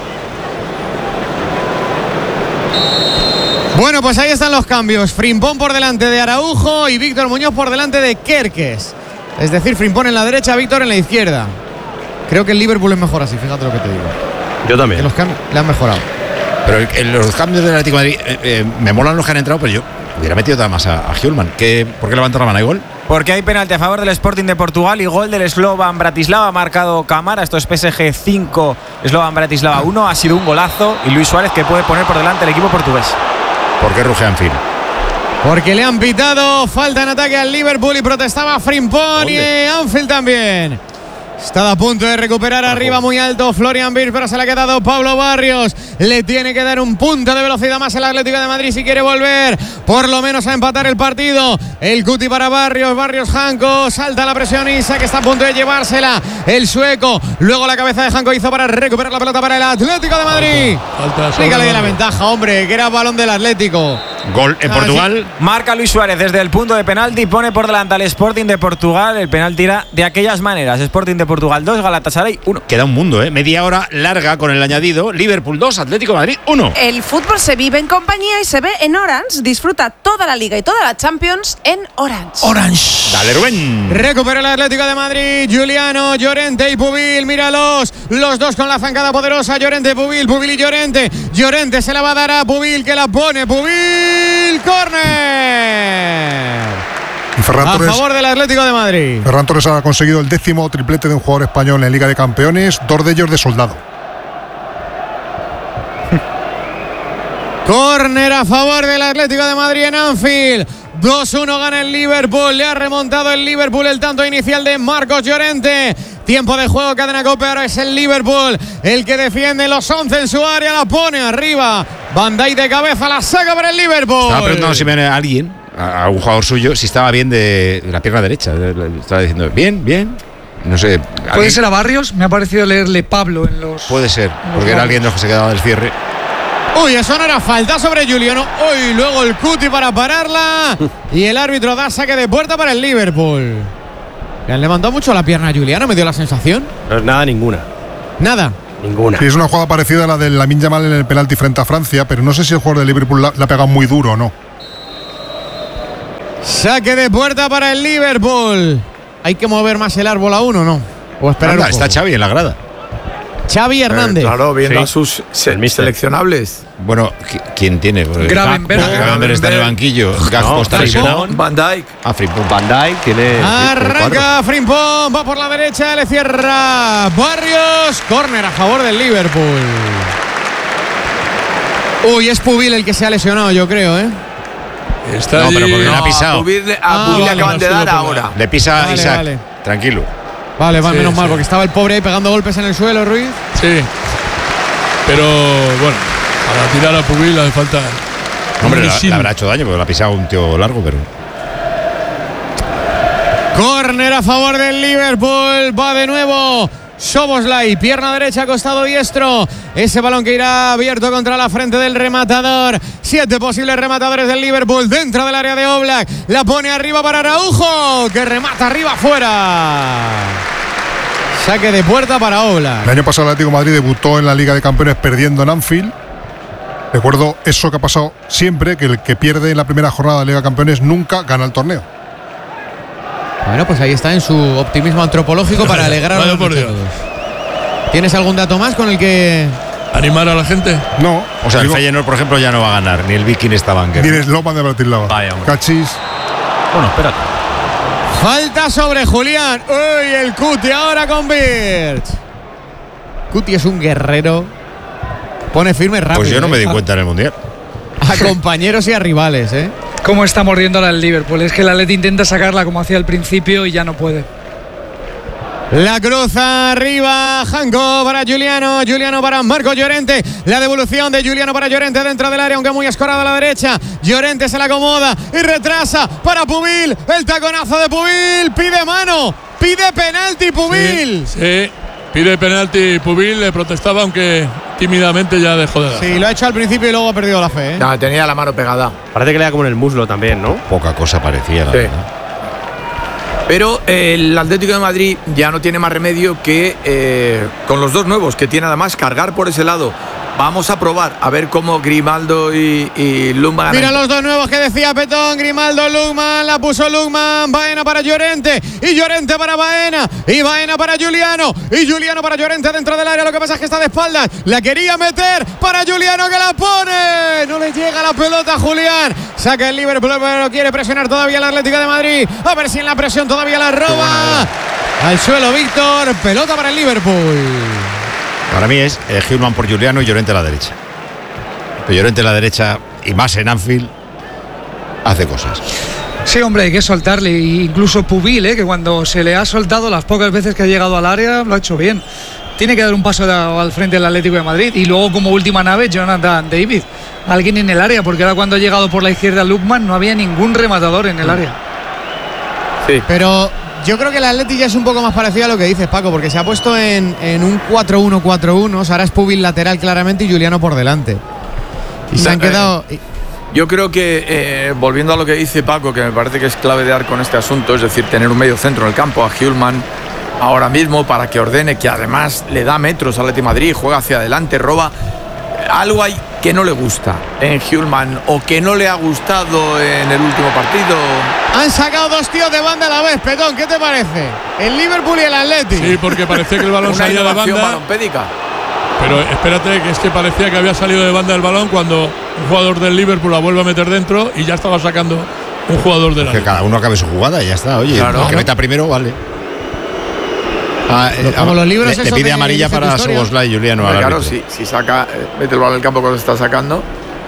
Bueno, pues ahí están los cambios. Frimpong por delante de Araujo y Víctor Muñoz por delante de Kerkes. Es decir, Frimpong en la derecha, Víctor en la izquierda. Creo que el Liverpool es mejor así, fíjate lo que te digo. Yo Que también. los cambios le han mejorado. Pero en los cambios del Atlético de Madrid eh, eh, me molan los que han entrado, pero yo hubiera metido nada más a, a Hjulman. ¿Qué, ¿Por qué levanta la mano? ¿Hay gol? Porque hay penalti a favor del Sporting de Portugal y gol del Slovan Bratislava. Ha marcado Camara. Esto es P S G cinco, Slovan Bratislava uno. Ha sido un golazo. Y Luis Suárez, que puede poner por delante el equipo portugués. ¿Por qué ruge Anfield? Porque le han pitado falta en ataque al Liverpool y protestaba Frimpong y Anfield también. Está a punto de recuperar arriba muy alto Florian Wirtz, pero se le ha quedado Pablo Barrios. Le tiene que dar un punto de velocidad más el Atlético de Madrid si quiere volver por lo menos a empatar el partido. El cuti para Barrios, Barrios Janko, salta la presión Isa, que está a punto de llevársela el sueco. Luego la cabeza de Janko hizo para recuperar la pelota para el Atlético de Madrid. Falta sobre Explícale de la Barrios. ventaja, hombre, que era balón del Atlético. Gol en Ah, Portugal. sí. Marca Luis Suárez desde el punto de penalti y pone por delante al Sporting de Portugal. El penalti era de aquellas maneras. Sporting de Portugal dos, Galatasaray uno. Queda un mundo, ¿eh? Media hora larga con el añadido. Liverpool dos, Atlético de Madrid uno. El fútbol se vive en compañía y se ve en Orange. Disfruta toda la Liga y toda la Champions en Orange. Orange. Dale, Rubén. Recupera el Atlético de Madrid. Juliano, Llorente y Pubil. Míralos. Los dos con la zancada poderosa. Llorente, Pubil, Pubil y Llorente. Llorente se la va a dar a Pubil, que la pone. Pubil. Córner. Y Ferran A Torres, favor del Atlético de Madrid. Ferran Torres ha conseguido el décimo triplete de un jugador español en Liga de Campeones, dos de ellos de soldado. Córner a favor del Atlético de Madrid en Anfield. dos uno gana el Liverpool. Le ha remontado el Liverpool el tanto inicial de Marcos Llorente. Tiempo de juego, cadena COPE. Ahora es el Liverpool el que defiende los once en su área. La pone arriba. Van Dijk de cabeza, la saca para el Liverpool. Estaba preguntando si viene alguien, a, a un jugador suyo, si estaba bien de la pierna derecha. Estaba diciendo, bien, bien. No sé. ¿Puede ¿alguien? ser a Barrios? Me ha parecido leerle Pablo en los. Puede ser, porque era alguien de los que se quedaba del cierre. Uy, eso no era falta sobre Juliano. Uy, luego el cuti para pararla. Y el árbitro da saque de puerta para el Liverpool. Le han levantado mucho la pierna a Juliano, me dio la sensación. No es nada, ninguna. Nada. Ninguna. Sí, es una jugada parecida a la de Lamine Yamal en el penalti frente a Francia, pero no sé si el jugador de Liverpool la, la ha pegado muy duro o no. Saque de puerta para el Liverpool. Hay que mover más el árbol aún, ¿o no? O esperar Anda, un poco. está Xavi en la grada. Xavi Hernández. Eh, claro, viendo Sí. a sus se- mister. seleccionables. Bueno, ¿qui- ¿quién tiene? Porque Gravenberch. Gakpo- Gravenberch está en el banquillo. Gakpo No, está Frimpong. lesionado. Van Dijk. Ah, Frimpong. Van Dijk tiene. Arranca Frimpong, va por la derecha, le cierra Barrios. Córner a favor del Liverpool. Uy, es Pubil el que se ha lesionado, yo creo, ¿eh? Está No, pero allí- porque no ha a pisado. Pubil, a Ah, Pubil le vale, acaban de no, dar sí, lo ahora. Le pisa Vale, Isaac. vale. Tranquilo. Vale, va, Sí, menos mal, sí. porque estaba el pobre ahí pegando golpes en el suelo, Ruiz. Sí. Pero bueno, para tirar a Pubil hace falta. Hombre, un le, misil. le habrá hecho daño porque le ha pisado un tío largo, pero. Córner a favor del Liverpool, va de nuevo Szoboszlai, pierna derecha, costado diestro. Ese balón que irá abierto contra la frente del rematador. Siete posibles rematadores del Liverpool dentro del área de Oblak. La pone arriba para Araujo, que remata arriba afuera. Saque de puerta para Oblak. El año pasado el Atlético de Madrid debutó en la Liga de Campeones perdiendo en Anfield. Recuerdo eso que ha pasado siempre, que el que pierde en la primera jornada de la Liga de Campeones nunca gana el torneo. Bueno, pues ahí está en su optimismo antropológico para alegrar a Vaya los por Dios. muchachos. ¿Tienes algún dato más con el que Animar a la gente. No. O sea, el digo, Feyenoord, por ejemplo, ya no va a ganar, ni el Viking Stavanger. ni el Slovan de Bratislava. Vaya, hombre. Cachis. Bueno, espérate. falta sobre Julián? Uy, el Cuti ahora con Birch. Cuti es un guerrero. Pone firme rápido. Pues yo no me di ¿eh? cuenta en el Mundial. A compañeros y a rivales, ¿eh? ¿Cómo está mordiendo ahora el Liverpool? Es que el Atleti intenta sacarla como hacía al principio y ya no puede. La cruza arriba, Janko para Juliano, Juliano para Marco Llorente, la devolución de Juliano para Llorente dentro del área, aunque muy escorada a la derecha. Llorente se la acomoda y retrasa para Pubil, el taconazo de Pubil, pide mano, pide penalti Pubil. Sí, sí. Pide penalti Pubil, le protestaba, aunque tímidamente ya dejó de dar. Sí, lo ha hecho al principio y luego ha perdido la fe, ¿eh? No, tenía la mano pegada. Parece que le da como en el muslo también, ¿no? Poca cosa parecía, la Sí. verdad. Pero eh, el Atlético de Madrid ya no tiene más remedio que eh, con los dos nuevos que tiene además cargar por ese lado. Vamos a probar a ver cómo Grimaldo y, y Lundman. Mira los dos nuevos que decía Petón, Grimaldo, Lugman, la puso Lugman, Baena para Llorente y Llorente para Baena y Baena para Juliano y Juliano para Llorente dentro del área, lo que pasa es que está de espaldas, la quería meter para Juliano que la pone, no le llega la pelota a Julián, saca el Liverpool pero quiere presionar todavía el Atlético de Madrid, a ver si en la presión todavía la roba, al suelo Víctor, pelota para el Liverpool. Para mí es eh, Hillman por Juliano y Llorente a la derecha. Pero Llorente a la derecha y más en Anfield hace cosas. Sí, hombre, hay que soltarle. Incluso Pubil, ¿eh? Que cuando se le ha soltado las pocas veces que ha llegado al área, lo ha hecho bien. Tiene que dar un paso de, al frente del Atlético de Madrid. Y luego, como última nave, Jonathan David. Alguien en el área, porque ahora cuando ha llegado por la izquierda Lukman no había ningún rematador en el área. Sí. Pero yo creo que el Atleti ya es un poco más parecido a lo que dices, Paco, porque se ha puesto en, en un cuatro uno cuatro uno. Ahora es Pubil lateral claramente y Juliano por delante. Y se No, han quedado. eh, Yo creo que, eh, volviendo a lo que dice Paco, que me parece que es clave de dar con este asunto, es decir, tener un medio centro en el campo, a Hjulmand ahora mismo, para que ordene, que además le da metros al Atlético de Madrid, juega hacia adelante, roba. Algo hay que no le gusta en Hjulmand, o que no le ha gustado en el último partido. Han sacado dos tíos de banda a la vez, Petón, ¿qué te parece? El Liverpool y el Atleti. Sí, porque parecía que el balón salía de banda. Balompédica. Pero espérate, que es que parecía que había salido de banda el balón cuando un jugador del Liverpool la vuelve a meter dentro y ya estaba sacando un jugador del Que cada uno acabe su jugada y ya está. Oye, claro, el que meta primero, vale. Ah, eh, Como los libros le, le pide amarilla para Soboslai y Juliano. Hombre, claro, si, si saca, eh, mete el balón al campo cuando se está sacando.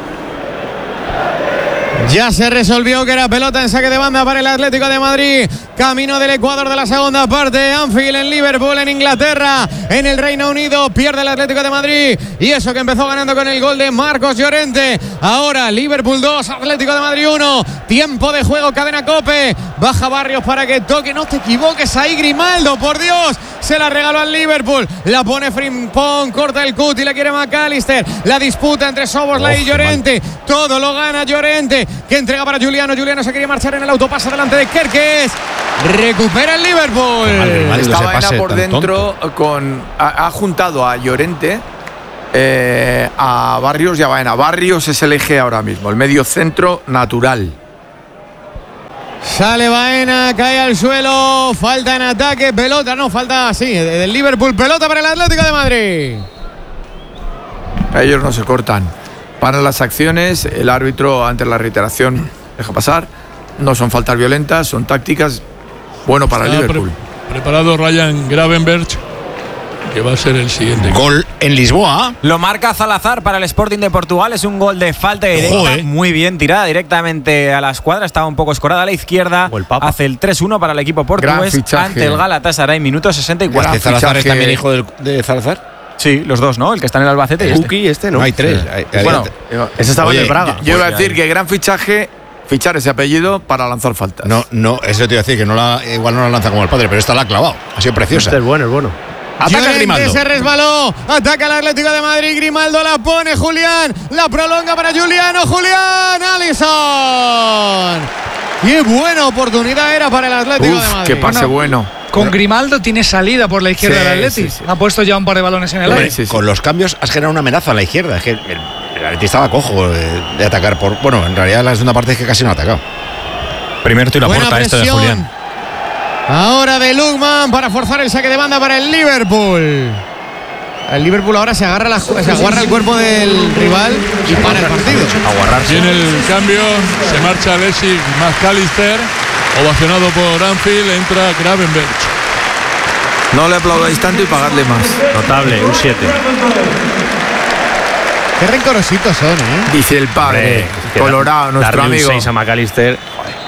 Ya se resolvió que era pelota en saque de banda para el Atlético de Madrid. Camino del Ecuador de la segunda parte. Anfield en Liverpool, en Inglaterra, en el Reino Unido. Pierde el Atlético de Madrid. Y eso que empezó ganando con el gol de Marcos Llorente. Ahora Liverpool dos, Atlético de Madrid uno. Tiempo de juego, cadena COPE. Baja Barrios para que toque. No te equivoques ahí, Grimaldo, por Dios. Se la regaló al Liverpool. La pone Frimpong, corta el cut y la quiere McAllister. La disputa entre Soboslai y Llorente. Mal. Todo lo gana Llorente, que entrega para Juliano. Juliano se quería marchar en el autopase delante de Kerkez. Recupera el Liverpool. Está Baena por dentro con ha, ha juntado a Llorente, eh, a Barrios y a Baena. Barrios es el eje ahora mismo, el medio centro natural. Sale Baena, cae al suelo, falta en ataque, pelota, no, falta, sí, del Liverpool, pelota para el Atlético de Madrid. Ellos no se cortan, paran las acciones, el árbitro ante la reiteración deja pasar, no son faltas violentas, son tácticas, bueno para el Liverpool. Pre- preparado Ryan Gravenberch, que va a ser el siguiente. Gol en Lisboa. Lo marca Salazar para el Sporting de Portugal. Es un gol de falta directa. Joder. Muy bien tirada directamente a la escuadra. Estaba un poco escorada a la izquierda. El hace el tres uno para el equipo portugués ante el Galatasaray, minuto sesenta y cuatro. ¿Este Salazar es también hijo del, de Salazar? Sí, los dos, ¿no? El que está en el Albacete y este. Uki, este no. No, hay tres. Sí. Hay, hay bueno, ese estaba en el Braga. Yo, yo iba a decir que gran fichaje, fichar ese apellido para lanzar faltas. No, no, eso te iba a decir, que no la, igual no la lanza como el padre, pero esta la ha clavado. Ha sido preciosa. Este es bueno, es bueno. Ataca Grimaldo. Se resbaló. Ataca el Atlético de Madrid. Grimaldo la pone. Julián. La prolonga para Juliano. Julián. Alisson. Qué buena oportunidad era para el Atlético Uf, de Madrid. Qué pase bueno. Con Grimaldo tiene salida por la izquierda sí, del Atleti. Sí, sí. Ha puesto ya un par de balones en el Hombre, aire. sí, sí. Con los cambios has generado una amenaza a la izquierda. Es que el, el Atleti estaba cojo de, de atacar por. Bueno, en realidad la segunda parte es que casi no ha atacado. Primer tiro a puerta esto de Julián. Ahora de Lukman para forzar el saque de banda para el Liverpool. El Liverpool ahora se agarra, la, se agarra el cuerpo del rival y para el partido. Aguarrarse. Viene el cambio, se marcha Lessig McAllister, ovacionado por Anfield, entra Gravenberch. No le aplaudáis tanto y pagarle más. Notable, un siete. Qué rencorositos son, ¿eh? Dice el padre, Hombre, Colorado, nuestro darle amigo. un seis a McAllister.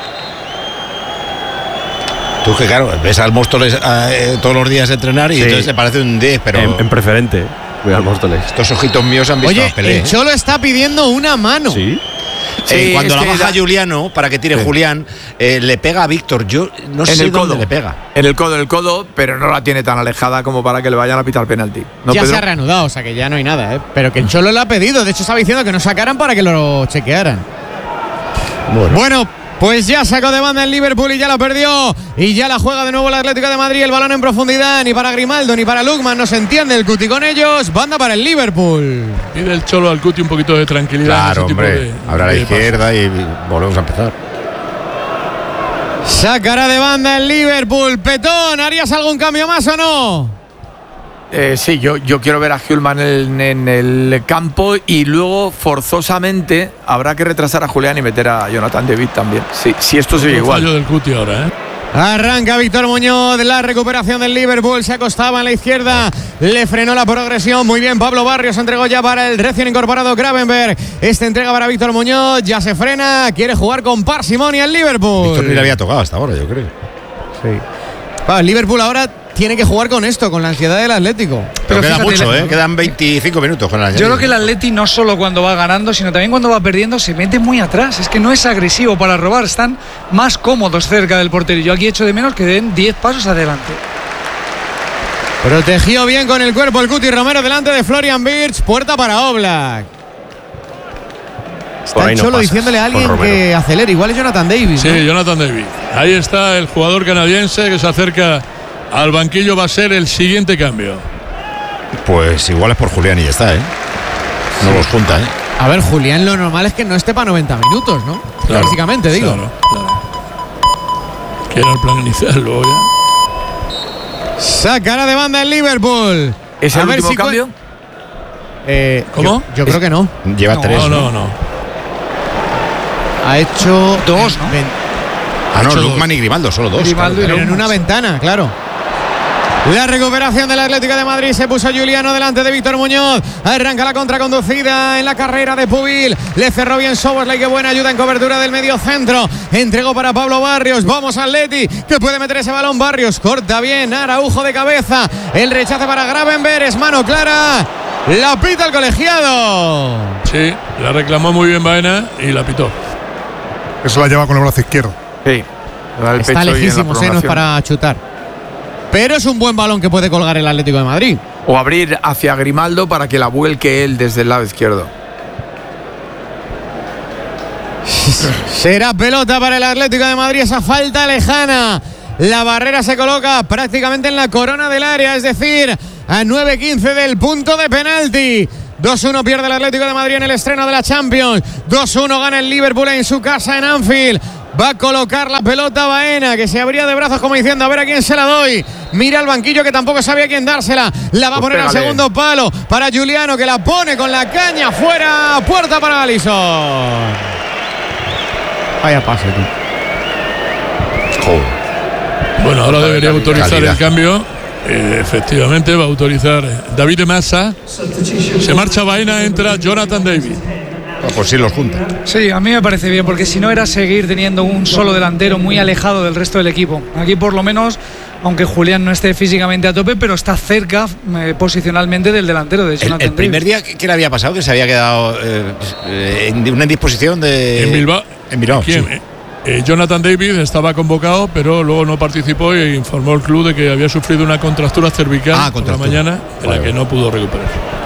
Tú que claro, ves al Móstoles eh, todos los días entrenar y sí. Entonces le parece un diez, pero en, en preferente. Voy al Móstoles. Estos ojitos míos han visto Oye, la pelea. el Cholo está pidiendo una mano. Sí. Sí, eh, cuando la baja da... Juliano para que tire sí. Julián, eh, le pega a Víctor. Yo no en sé el dónde codo. le pega. En el codo, en el codo, pero no la tiene tan alejada como para que le vayan a pitar penalti. ¿No, ya Pedro? se ha reanudado, o sea que ya no hay nada, ¿eh? Pero que el Cholo le ha pedido. De hecho, estaba diciendo que no sacaran para que lo chequearan. Bueno. bueno Pues ya sacó de banda el Liverpool y ya la perdió. Y ya la juega de nuevo el Atlético de Madrid. El balón en profundidad. Ni para Grimaldo ni para Lukman. No se entiende el Cuti con ellos. Banda para el Liverpool. Pide el Cholo al Cuti un poquito de tranquilidad. Claro, en ese hombre. Tipo de, Ahora a la de izquierda paso. Y volvemos a empezar. Sacará de banda el Liverpool. Petón, ¿harías algún cambio más o no? Eh, sí, yo, yo quiero ver a Hjulmand en, en el campo y luego forzosamente habrá que retrasar a Julián y meter a Jonathan David también. Sí, si esto sigue igual. Fallo del Cuti ahora, ¿eh? Arranca Víctor Muñoz, la recuperación del Liverpool, se acostaba en la izquierda, le frenó la progresión, muy bien Pablo Barrios, entregó ya para el recién incorporado Gravenberch, esta entrega para Víctor Muñoz, ya se frena, quiere jugar con parsimonia el Liverpool. Víctor ni le había tocado hasta ahora, yo creo. Sí. Va, el Liverpool ahora tiene que jugar con esto, con la ansiedad del Atlético. Pero, Pero queda fíjate, mucho, ¿eh? Quedan veinticinco minutos con la Yo creo que el Atleti no solo cuando va ganando, sino también cuando va perdiendo, se mete muy atrás. Es que no es agresivo para robar, están más cómodos cerca del portero. Yo aquí echo de menos que den diez pasos adelante. Protegió bien con el cuerpo el Cuti Romero delante de Florian Wirtz. Puerta para Oblak. Está el Cholo no diciéndole a alguien que acelere. Igual es Jonathan Davis. Sí, ¿no? Jonathan Davis. Ahí está el jugador canadiense que se acerca al banquillo. Va a ser el siguiente cambio. Pues igual es por Julián y ya está, ¿eh? No sí. los junta, ¿eh? A ver, Julián, lo normal es que no esté para noventa minutos, ¿no? Claro, básicamente, digo. Claro, claro. Que era el plan inicial, luego ya. Sacará de banda el Liverpool. ¿Es el último si cambio? Eh, ¿Cómo? Yo, yo creo que no. Lleva no, tres. No, no, no. Ha hecho dos, ¿no? Ven. Ah, no, Lukman y Grimaldo, solo dos. Grimaldo claro, en una ventana, claro. La recuperación del Atlético de Madrid. Se puso Juliano delante de Víctor Muñoz. Arranca la contraconducida en la carrera de Pubil. Le cerró bien Szoboszlai. Qué buena ayuda en cobertura del medio centro. Entregó para Pablo Barrios. Vamos Atleti, que puede meter ese balón. Barrios corta bien. Araujo de cabeza. El rechace para Gravenberch. Es mano clara. La pita el colegiado. Sí, la reclamó muy bien Baena y la pitó. Eso la lleva con el brazo izquierdo. Sí. Está lejísimo, senos para chutar. Pero es un buen balón que puede colgar el Atlético de Madrid. O abrir hacia Grimaldo para que la vuelque él desde el lado izquierdo. Será pelota para el Atlético de Madrid. Esa falta lejana. La barrera se coloca prácticamente en la corona del área, es decir, a nueve quince del punto de penalti. dos uno pierde el Atlético de Madrid en el estreno de la Champions. dos uno gana el Liverpool en su casa en Anfield. Va a colocar la pelota Baena, que se abría de brazos como diciendo a ver a quién se la doy. Mira al banquillo que tampoco sabía a quién dársela. La va a poner al segundo palo para Juliano, que la pone con la caña fuera. Puerta para Alisson. Vaya pase, tú. Joder. Bueno, ahora debería autorizar calidad. El cambio. Eh, efectivamente va a autorizar David de Massa. Se marcha Baena, entra Jonathan David. Pues sí los junta. Sí, a mí me parece bien, porque si no era seguir teniendo un solo delantero muy alejado del resto del equipo. Aquí por lo menos, aunque Julián no esté físicamente a tope, pero está cerca eh, posicionalmente del delantero de Jonathan El, el primer día, ¿qué le había pasado? Que se había quedado eh, en una indisposición de... En Bilbao. En Bilbao, ¿Quién? sí. Eh, Jonathan David estaba convocado, pero luego no participó e informó el club de que había sufrido una contractura cervical ah, por la mañana, en la que no pudo recuperar.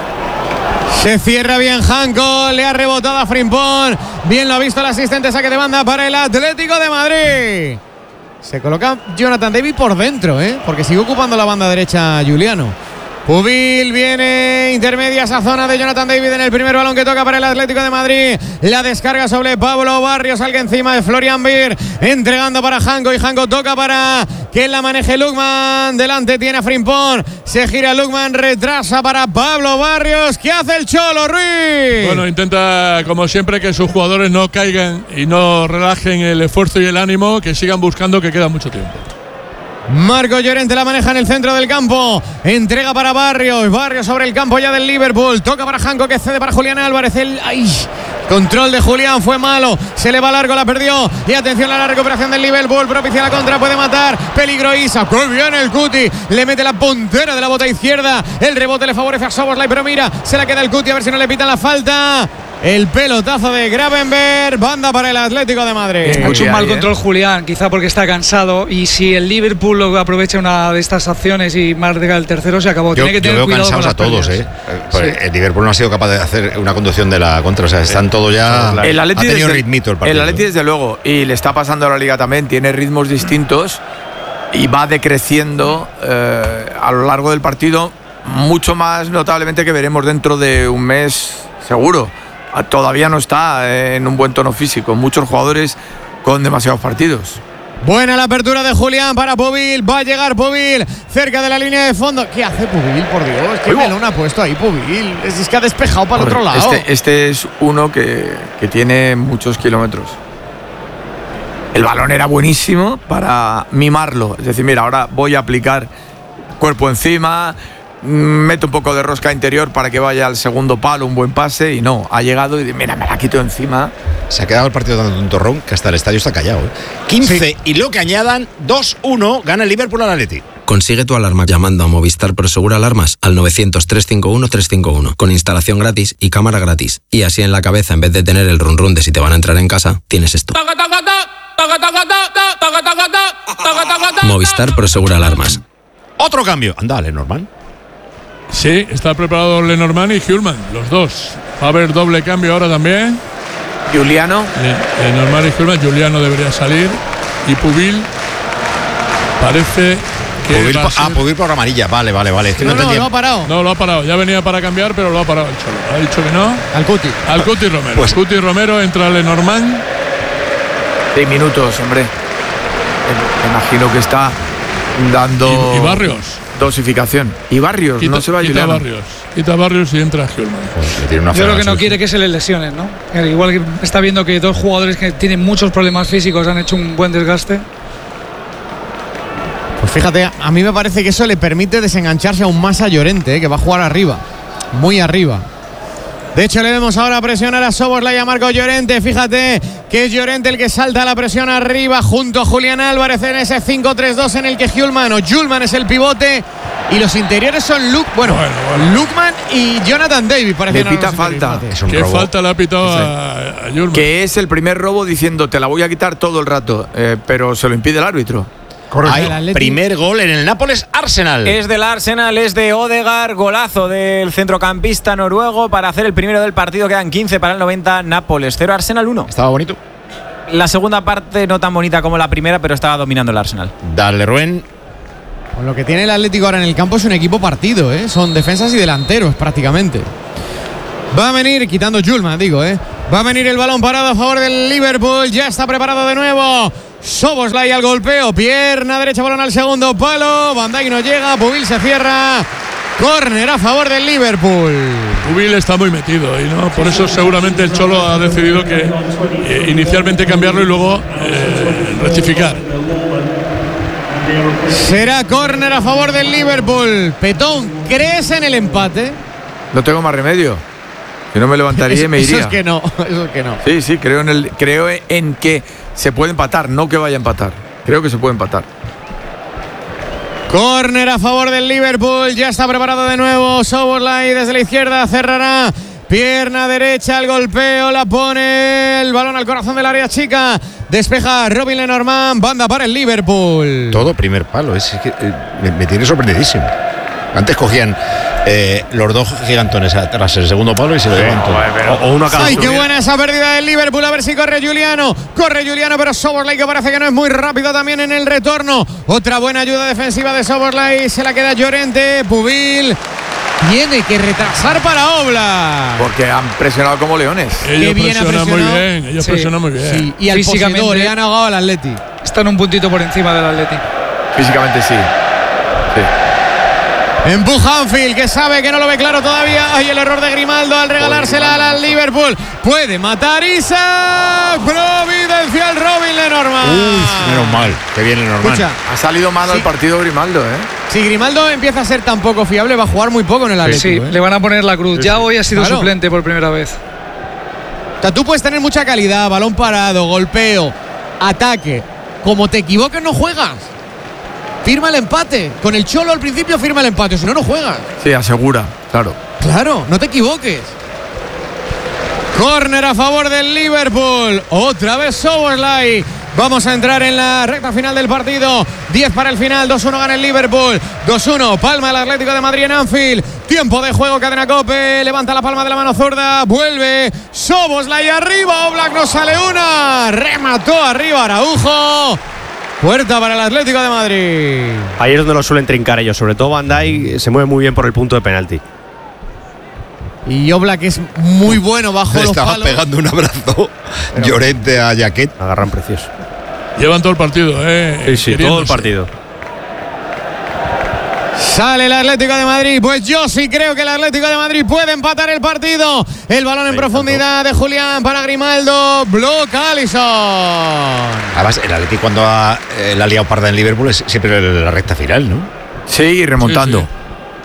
Se cierra bien Janko, le ha rebotado a Frimpong. Bien lo ha visto el asistente, saque de banda para el Atlético de Madrid. Se coloca Jonathan David por dentro, ¿eh? Porque sigue ocupando la banda derecha Juliano. Pubil viene intermedia esa zona de Jonathan David en el primer balón que toca para el Atlético de Madrid. La descarga sobre Pablo Barrios, salga encima de Florian Wirtz, entregando para Janko y Janko toca para que la maneje Lukman. Delante tiene a Frimpong, se gira Lukman, retrasa para Pablo Barrios. ¿Qué hace el Cholo, Ruiz? Bueno, intenta como siempre que sus jugadores no caigan y no relajen el esfuerzo y el ánimo, que sigan buscando, que queda mucho tiempo. Marco Llorente la maneja en el centro del campo. Entrega para Barrios. Barrios sobre el campo ya del Liverpool. Toca para Janko, que cede para Julián Álvarez. El ay, control de Julián fue malo. Se le va largo, la perdió. Y atención a la recuperación del Liverpool. Propicia la contra, puede matar. Peligro Isa. ¡Qué bien el Cuti! Le mete la puntera de la bota izquierda. El rebote le favorece a Szoboszlai, pero mira, se la queda el Cuti, a ver si no le pitan la falta. El pelotazo de Gravenberch, banda para el Atlético de Madrid. Ha hecho un mal control Julián, quizá porque está cansado, y si el Liverpool aprovecha una de estas acciones y marca el tercero, se acabó. Yo, Tiene que tener yo veo cuidado cansados con a todos, pérdidas. ¿eh? Pues sí. El Liverpool no ha sido capaz de hacer una conducción de la contra, o sea, están todos ya... El Atleti ha tenido desde, ritmito el partido. El Atleti desde luego, y le está pasando a la Liga también, tiene ritmos distintos y va decreciendo eh, a lo largo del partido, mucho más notablemente que veremos dentro de un mes seguro. Todavía no está en un buen tono físico. Muchos jugadores con demasiados partidos. Buena la apertura de Julián para Pubil. Va a llegar Pubil cerca de la línea de fondo. ¿Qué hace Pubil, por Dios? ¿Qué melón ha puesto ahí Pubil? Es, es que ha despejado para el otro lado. Este, este es uno que, que tiene muchos kilómetros. El balón era buenísimo para mimarlo. Es decir, mira, ahora voy a aplicar cuerpo encima, mete un poco de rosca interior para que vaya al segundo palo, un buen pase, y no, ha llegado y mira, me la quito encima. Se ha quedado el partido dando un torrón que hasta el estadio está callado, ¿eh? quince sí. Y lo que añadan, dos uno, gana el Liverpool al Atleti. Consigue tu alarma llamando a Movistar Prosegur Alarmas al novecientos, trescientos cincuenta y uno, trescientos cincuenta y uno, con instalación gratis y cámara gratis. Y así en la cabeza, en vez de tener el run run de si te van a entrar en casa, tienes esto. Movistar Prosegur Alarmas. Otro cambio. Anda, Lenormand. Sí, está preparado Lenormand y Hjulmand, los dos. Va a haber doble cambio ahora también. Juliano. Lenormand y Hjulmand. Juliano debería salir. Y Pubil parece que Pubil, va a ser... Ah, Pubil por amarilla. Vale, vale, vale. Es que No, no, no, lo ha parado. No, lo ha parado. Ya venía para cambiar, pero lo ha parado el Cholo. Ha dicho que no. Al Cuti. Al Cuti Romero. Pues- Cuti Romero, entra Lenormand. Seis minutos, hombre. Me imagino que está dando. Y, y Barrios. Dosificación. Y Barrios, Quita, no se va a quita Juliano. Barrios. Quita Barrios y entra Hjulmand. Pues Yo creo que no quiere que se le lesionen, ¿no? Igual que está viendo que dos jugadores que tienen muchos problemas físicos han hecho un buen desgaste. Pues fíjate, a mí me parece que eso le permite desengancharse aún más a Llorente, ¿eh? Que va a jugar arriba, muy arriba. De hecho, le vemos ahora presionar a Szoboszlai y a Marco Llorente. Fíjate que es Llorente el que salta la presión arriba junto a Julián Álvarez en ese cinco tres dos en el que Hjulmand o Hjulmand es el pivote. Y los interiores son Luke, bueno, Bueno, bueno. Lukman y Jonathan David. Le pita falta. ¿Qué falta le ha pitado a, a Hjulmand? Que es el primer robo diciendo te la voy a quitar todo el rato, eh, pero se lo impide el árbitro. Hay primer gol en el Nápoles Arsenal. Es del Arsenal, es de Odegaard, golazo del centrocampista noruego para hacer el primero del partido. Quedan quince para el noventa, Nápoles cero, Arsenal uno. Estaba bonito. La segunda parte no tan bonita como la primera, pero estaba dominando el Arsenal. Dale, Rubén. Con lo que tiene el Atlético ahora en el campo es un equipo partido, ¿eh? Son defensas y delanteros prácticamente. Va a venir, quitando Hjulmand, digo, ¿eh? Va a venir el balón parado a favor del Liverpool. Ya está preparado de nuevo Szoboszlai al golpeo. Pierna derecha, balón al segundo palo. Van Dijk no llega, Pubil se cierra. Córner a favor del Liverpool. Pubil está muy metido y no, por eso seguramente el Cholo ha decidido que eh, inicialmente cambiarlo y luego eh, rectificar. Será córner a favor del Liverpool. Petón, ¿crees en el empate? No tengo más remedio. Si no me levantaría eso, y me iría. Eso es que no, eso es que no. Sí, sí, creo en el, creo en que se puede empatar, no que vaya a empatar. Creo que se puede empatar. Córner a favor del Liverpool. Ya está preparado de nuevo Szoboszlai desde la izquierda. Cerrará. Pierna derecha, el golpeo, la pone el balón al corazón del área chica. Despeja Robin Lenormand. Banda para el Liverpool. Todo primer palo. Es que eh, me, me tiene sorprendidísimo. Antes cogían eh, los dos gigantones tras el segundo palo y se lo llevan todo. O, o uno a cada ¡Ay, qué uno. buena esa pérdida del Liverpool! A ver si corre Juliano. Corre Juliano, pero Szoboszlai que parece que no es muy rápido también en el retorno. Otra buena ayuda defensiva de Szoboszlai. Se la queda Llorente. Pubil tiene que retrasar para Oblak. Porque han presionado como leones. Ellos bien ha presionan muy presionado. bien, ellos Sí, presionan muy bien. Sí, y al Físicamente- poseedor le han ahogado al Atleti. Están un puntito por encima del Atleti. Físicamente sí. Sí. Empuja Anfield, que sabe que no lo ve claro todavía. Ay, el error de Grimaldo al regalársela al Liverpool. Puede matar Isaac. Providencial Robin Lenormand. Uf, menos mal. Que viene normal. Escucha, Ha salido mal Sí. al partido Grimaldo, ¿eh? si Grimaldo empieza a ser tan poco fiable, va a jugar muy poco en el Atlético. Sí, ¿eh? le van a poner la cruz. Ya hoy ha sido Claro. suplente por primera vez. O sea, tú puedes tener mucha calidad, balón parado, golpeo, ataque. Como te equivoques, no juegas. Firma el empate. Con el Cholo al principio firma el empate, si no, no juegas. Sí, asegura, claro. Claro, no te equivoques. Córner a favor del Liverpool. Otra vez Szoboszlai. Vamos a entrar en la recta final del partido. diez para el final, dos uno gana el Liverpool. dos uno, palma el Atlético de Madrid en Anfield. Tiempo de juego, cadena Cope. Levanta la palma de la mano zurda. Vuelve Szoboszlai arriba. Oblak no sale una. Remató arriba Araujo. Puerta para el Atlético de Madrid. Ahí es donde lo suelen trincar ellos. Sobre todo Van Dijk se mueve muy bien por el punto de penalti. Y Oblak es muy bueno bajo Le los estaba palos. pegando un abrazo Llorente a Jaquet. Agarran precioso. Llevan todo el partido, ¿eh? Sí, sí, todo el Queriéndose. partido. Sale el Atlético de Madrid. Pues yo sí creo que el Atlético de Madrid puede empatar el partido. El balón en Ahí, profundidad de Julián para Grimaldo. Bloca Alisson. Además, el Atleti cuando ha, eh, la ha liado parda en Liverpool es siempre la recta final, ¿no? Sí, y remontando. Sí,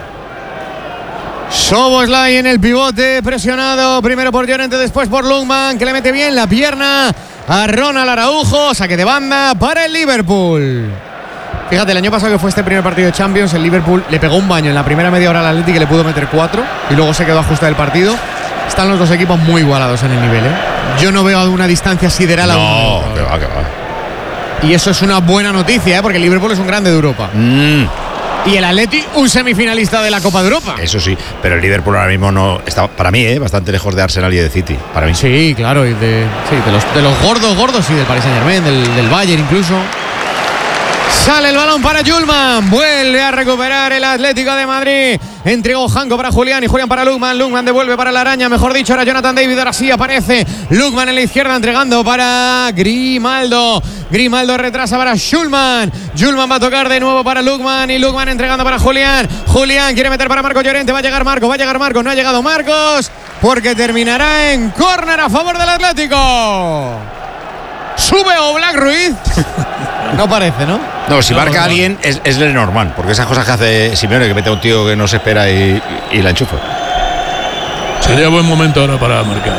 Szoboszlai en el pivote, presionado primero por Llorente, después por Lundman, que le mete bien la pierna a Ronald Araujo. Saque de banda para el Liverpool. Fíjate, el año pasado que fue este primer partido de Champions, el Liverpool le pegó un baño en la primera media hora al Atleti, que le pudo meter cuatro y luego se quedó ajustado el partido. Están los dos equipos muy igualados en el nivel, ¿eh? Yo no veo una distancia sideral a No, uno. que va, que va. Y eso es una buena noticia, ¿eh? Porque el Liverpool es un grande de Europa. Mm. Y el Atleti, un semifinalista de la Copa de Europa. Eso sí, pero el Liverpool ahora mismo no está, para mí, ¿eh? bastante lejos de Arsenal y de City. Para mí. Sí, claro, y de, sí, de, los, de los gordos, gordos, sí, del Paris Saint-Germain, del, del Bayern incluso. Sale el balón para Yulman. Vuelve a recuperar el Atlético de Madrid. Entregó Janko para Julián y Julián para Lukman. Lukman devuelve para la araña. Mejor dicho, ahora Jonathan David. Ahora sí aparece Lukman en la izquierda entregando para Grimaldo. Grimaldo retrasa para Schulman. Schulman va a tocar de nuevo para Lukman. Y Lukman entregando para Julián. Julián quiere meter para Marcos Llorente. Va a llegar Marcos. Va a llegar Marcos. No ha llegado Marcos. Porque terminará en córner a favor del Atlético. ¿Sube Oblak Ruiz? No parece, ¿no? No, si no, marca no. a alguien es, es Lenormand, porque esas cosas que hace Simeone, que mete a un tío que no se espera y, y la enchufa. Sería buen momento ahora para marcar.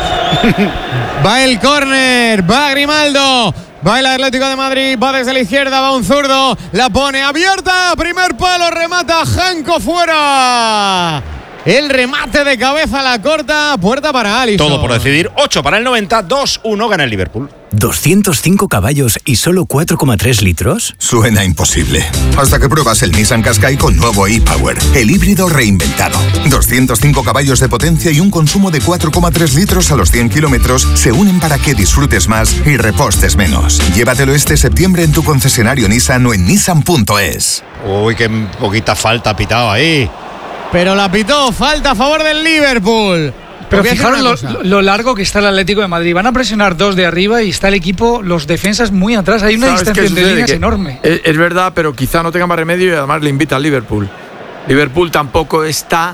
Va el córner, va Grimaldo. Va el Atlético de Madrid, va desde la izquierda, va un zurdo, la pone abierta, primer palo, remata Janko fuera. El remate de cabeza a la corta, puerta para Alisson. Todo por decidir, ocho para el noventa, dos uno gana el Liverpool. ¿doscientos cinco caballos y solo cuatro coma tres litros? Suena imposible. Hasta que pruebas el Nissan Qashqai con nuevo e-Power, el híbrido reinventado. doscientos cinco caballos de potencia y un consumo de cuatro coma tres litros a los cien kilómetros se unen para que disfrutes más y repostes menos. Llévatelo este septiembre en tu concesionario Nissan o en nissan punto es. Uy, qué poquita falta ha pitado ahí. Pero la pitó, falta a favor del Liverpool. Pero fijaros lo, lo largo que está el Atlético de Madrid. Van a presionar dos de arriba y está el equipo, los defensas muy atrás. Hay una distancia entre líneas enorme. Es, es verdad, pero quizá no tenga más remedio y además le invita al Liverpool. Liverpool tampoco está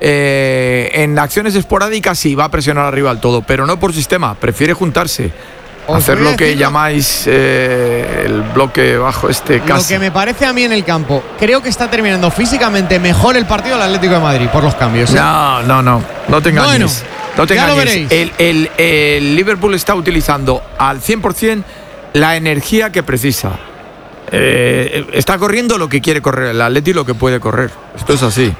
eh, en acciones esporádicas y va a presionar arriba al todo, pero no por sistema. Prefiere juntarse. Hacer lo que llamáis eh, el bloque bajo este casi. Lo que me parece a mí en el campo, creo que está terminando físicamente mejor el partido del Atlético de Madrid por los cambios. ¿eh? No, no, no. No te engañes. Bueno, no te ya engañes. lo veréis. El, el, el Liverpool está utilizando al cien por ciento la energía que precisa. Eh, está corriendo lo que quiere correr el Atlético, lo que puede correr. Esto es así.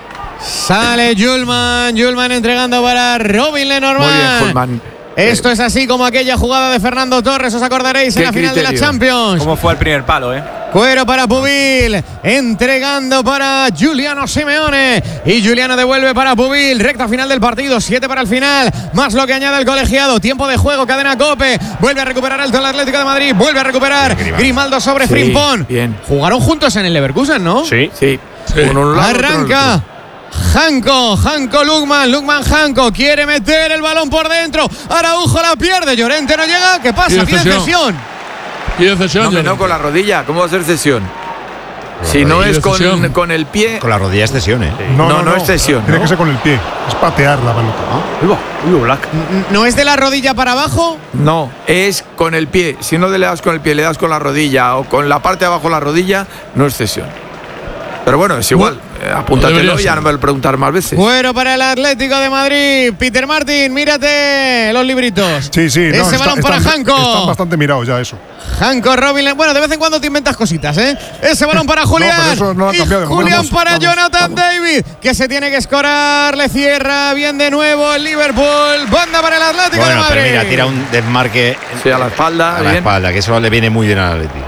Sale Yulman, Yulman entregando para Robin Lenormand. Muy bien, Yulman. Esto es así como aquella jugada de Fernando Torres, os acordaréis en la final criterio? de la Champions. ¿Cómo fue el primer palo, eh? Cuero para Pubil, entregando para Giuliano Simeone. Y Giuliano devuelve para Pubil. Recta final del partido, siete para el final. Más lo que añade el colegiado. Tiempo de juego, cadena Cope. Vuelve a recuperar alto el Atlético de Madrid. Vuelve a recuperar bien, Grimaldo sobre sí, Frimpong. Bien. Jugaron juntos en el Leverkusen, ¿no? Sí, sí. sí. Uno lado, arranca. Janko, Janko Lukman, Lukman Janko quiere meter el balón por dentro. Araujo la pierde, Llorente no llega. ¿Qué pasa? Pide cesión. Pide cesión. No, no, con la rodilla. ¿Cómo va a ser cesión? Si no es con, con el pie. Con la rodilla es cesión, ¿eh? No, no, no, no, no es cesión. Tiene ¿no? que ser con el pie. Es patear la pelota. ¿Ah? Uy, Black. ¿No es de la rodilla para abajo? No, es con el pie. Si no le das con el pie, le das con la rodilla o con la parte de abajo de la rodilla, no es cesión. Pero bueno, es igual. Eh, apúntatelo y ya no me lo preguntar más veces. Bueno, para el Atlético de Madrid. Peter Martin, mírate los libritos. Sí, sí. Ese no, está, balón para están, Janko. Están bastante mirados ya eso. Janko, Robin. Bueno, de vez en cuando te inventas cositas, ¿eh? Ese balón para Julián. No, pero eso no ha cambiado. Y Julián vamos, para vamos, Jonathan vamos. David, que se tiene que escorar. Le cierra bien de nuevo el Liverpool. Banda para el Atlético bueno, de Madrid. Pero mira, tira un desmarque sí, a la espalda. A la bien. espalda, que eso le viene muy bien al Atlético.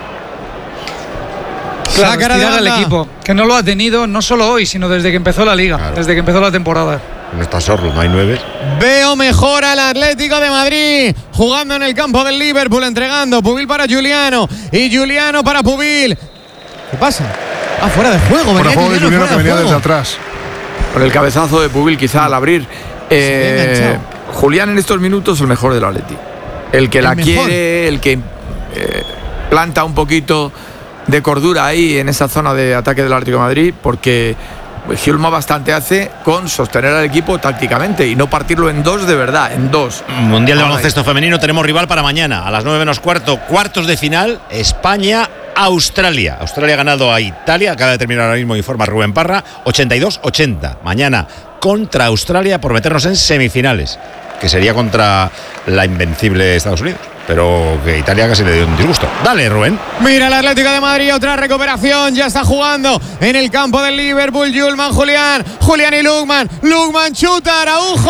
Claro, estirar al equipo, que no lo ha tenido no solo hoy, sino desde que empezó la liga, claro. desde que empezó la temporada. No está Sorlo, no hay nueve. Veo mejor al Atlético de Madrid jugando en el campo del Liverpool, entregando Pubil para Giuliano y Giuliano para Pubil. ¿Qué pasa? Ah, fuera de juego. Fuera de juego de Giuliano que venía juego. desde atrás. Con el cabezazo de Pubil quizá al abrir. Eh, Julián en estos minutos el mejor del Atlético. El que el la mejor. quiere, el que eh, planta un poquito de cordura ahí en esa zona de ataque del Atlético de Madrid, porque Hjulmand bastante hace con sostener al equipo tácticamente y no partirlo en dos de verdad, en dos. Mundial de baloncesto femenino, tenemos rival para mañana a las nueve menos cuarto, cuartos de final, España Australia. Australia ha ganado a Italia, acaba de terminar ahora mismo, informa Rubén Parra, ochenta y dos ochenta. Mañana contra Australia por meternos en semifinales, que sería contra la invencible Estados Unidos. Pero que Italia casi le dio un disgusto. Dale, Rubén. Mira el Atlético de Madrid, otra recuperación. Ya está jugando en el campo del Liverpool. Yulman, Julián. Julián y Lukman. Lukman chuta, Araujo.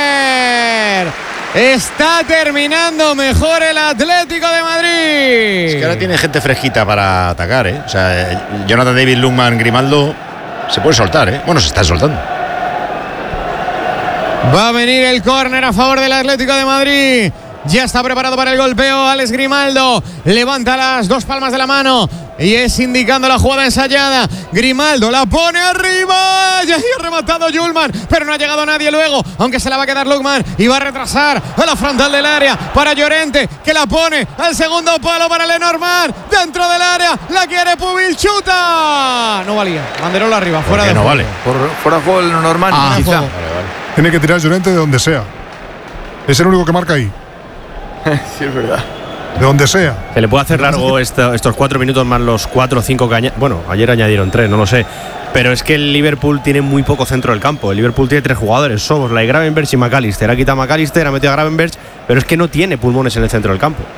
¡Córner! Está terminando mejor el Atlético de Madrid. Es que ahora tiene gente fresquita para atacar, ¿eh? O sea, Jonathan David, Lukman, Grimaldo se puede soltar, ¿eh? Bueno, se están soltando. Va a venir el córner a favor del Atlético de Madrid. Ya está preparado para el golpeo Alex Grimaldo. Levanta las dos palmas de la mano y es indicando la jugada ensayada. Grimaldo la pone arriba. Ya ha rematado Yulman, pero no ha llegado nadie luego, aunque se la va a quedar Lukman y va a retrasar a la frontal del área para Llorente, que la pone al segundo palo para Lenormand. Dentro del área, la quiere Pubil, chuta. No valía. Banderola arriba, fuera de no juego. vale. Por, fuera de juego el Lenormand. Ah, quizá. vale, vale. Tiene que tirar Llorente de donde sea. Es el único que marca ahí. Sí, es verdad. De donde sea. Se le puede hacer largo esto, estos cuatro minutos más los cuatro o cinco que añadieron. Bueno, ayer añadieron tres, no lo sé. Pero es que el Liverpool tiene muy poco centro del campo. El Liverpool tiene tres jugadores: Szoboszlai, Gravenberch y McAllister. Ha quitado a McAllister, ha metido a Gravenberch, pero es que no tiene pulmones en el centro del campo.